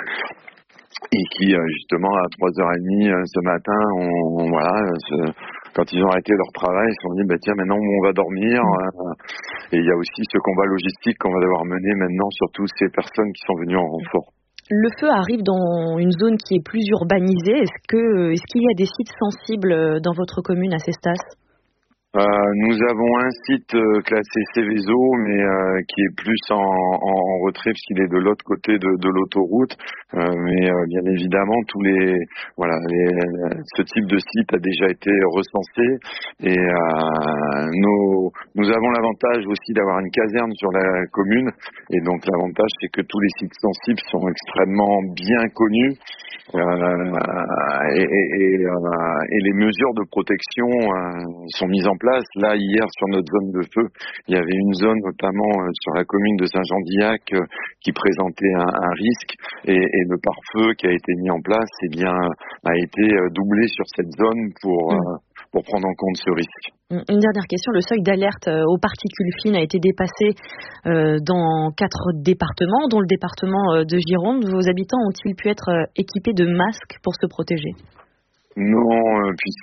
et qui euh, justement à trois heures trente euh, ce matin, on, on, voilà, ce, quand ils ont arrêté leur travail, ils se sont dit bah tiens maintenant on va dormir. Euh, et il y a aussi ce combat logistique qu'on va devoir mener maintenant sur toutes ces personnes qui sont venues en renfort. Le feu arrive dans une zone qui est plus urbanisée. Est-ce que est-ce qu'il y a des sites sensibles dans votre commune à Cestas ? Euh, nous avons un site euh, classé Céveso, mais euh, qui est plus en, en, en retrait puisqu'il est de l'autre côté de, de l'autoroute. Euh, mais euh, bien évidemment, tous les voilà, les, ce type de site a déjà été recensé et euh, nos, nous avons l'avantage aussi d'avoir une caserne sur la commune et donc l'avantage c'est que tous les sites sensibles sont extrêmement bien connus. Euh, et, et, et, euh, et les mesures de protection euh, sont mises en place. Là, hier, sur notre zone de feu, il y avait une zone, notamment euh, sur la commune de Saint-Jean-d'Illac, euh, qui présentait un, un risque. Et, et le pare-feu qui a été mis en place, eh bien, a été euh, doublé sur cette zone pour... Euh, pour prendre en compte ce risque. Une dernière question, le seuil d'alerte aux particules fines a été dépassé euh, dans quatre départements, dont le département de Gironde. Vos habitants ont-ils pu être équipés de masques pour se protéger ? Non, euh, puisque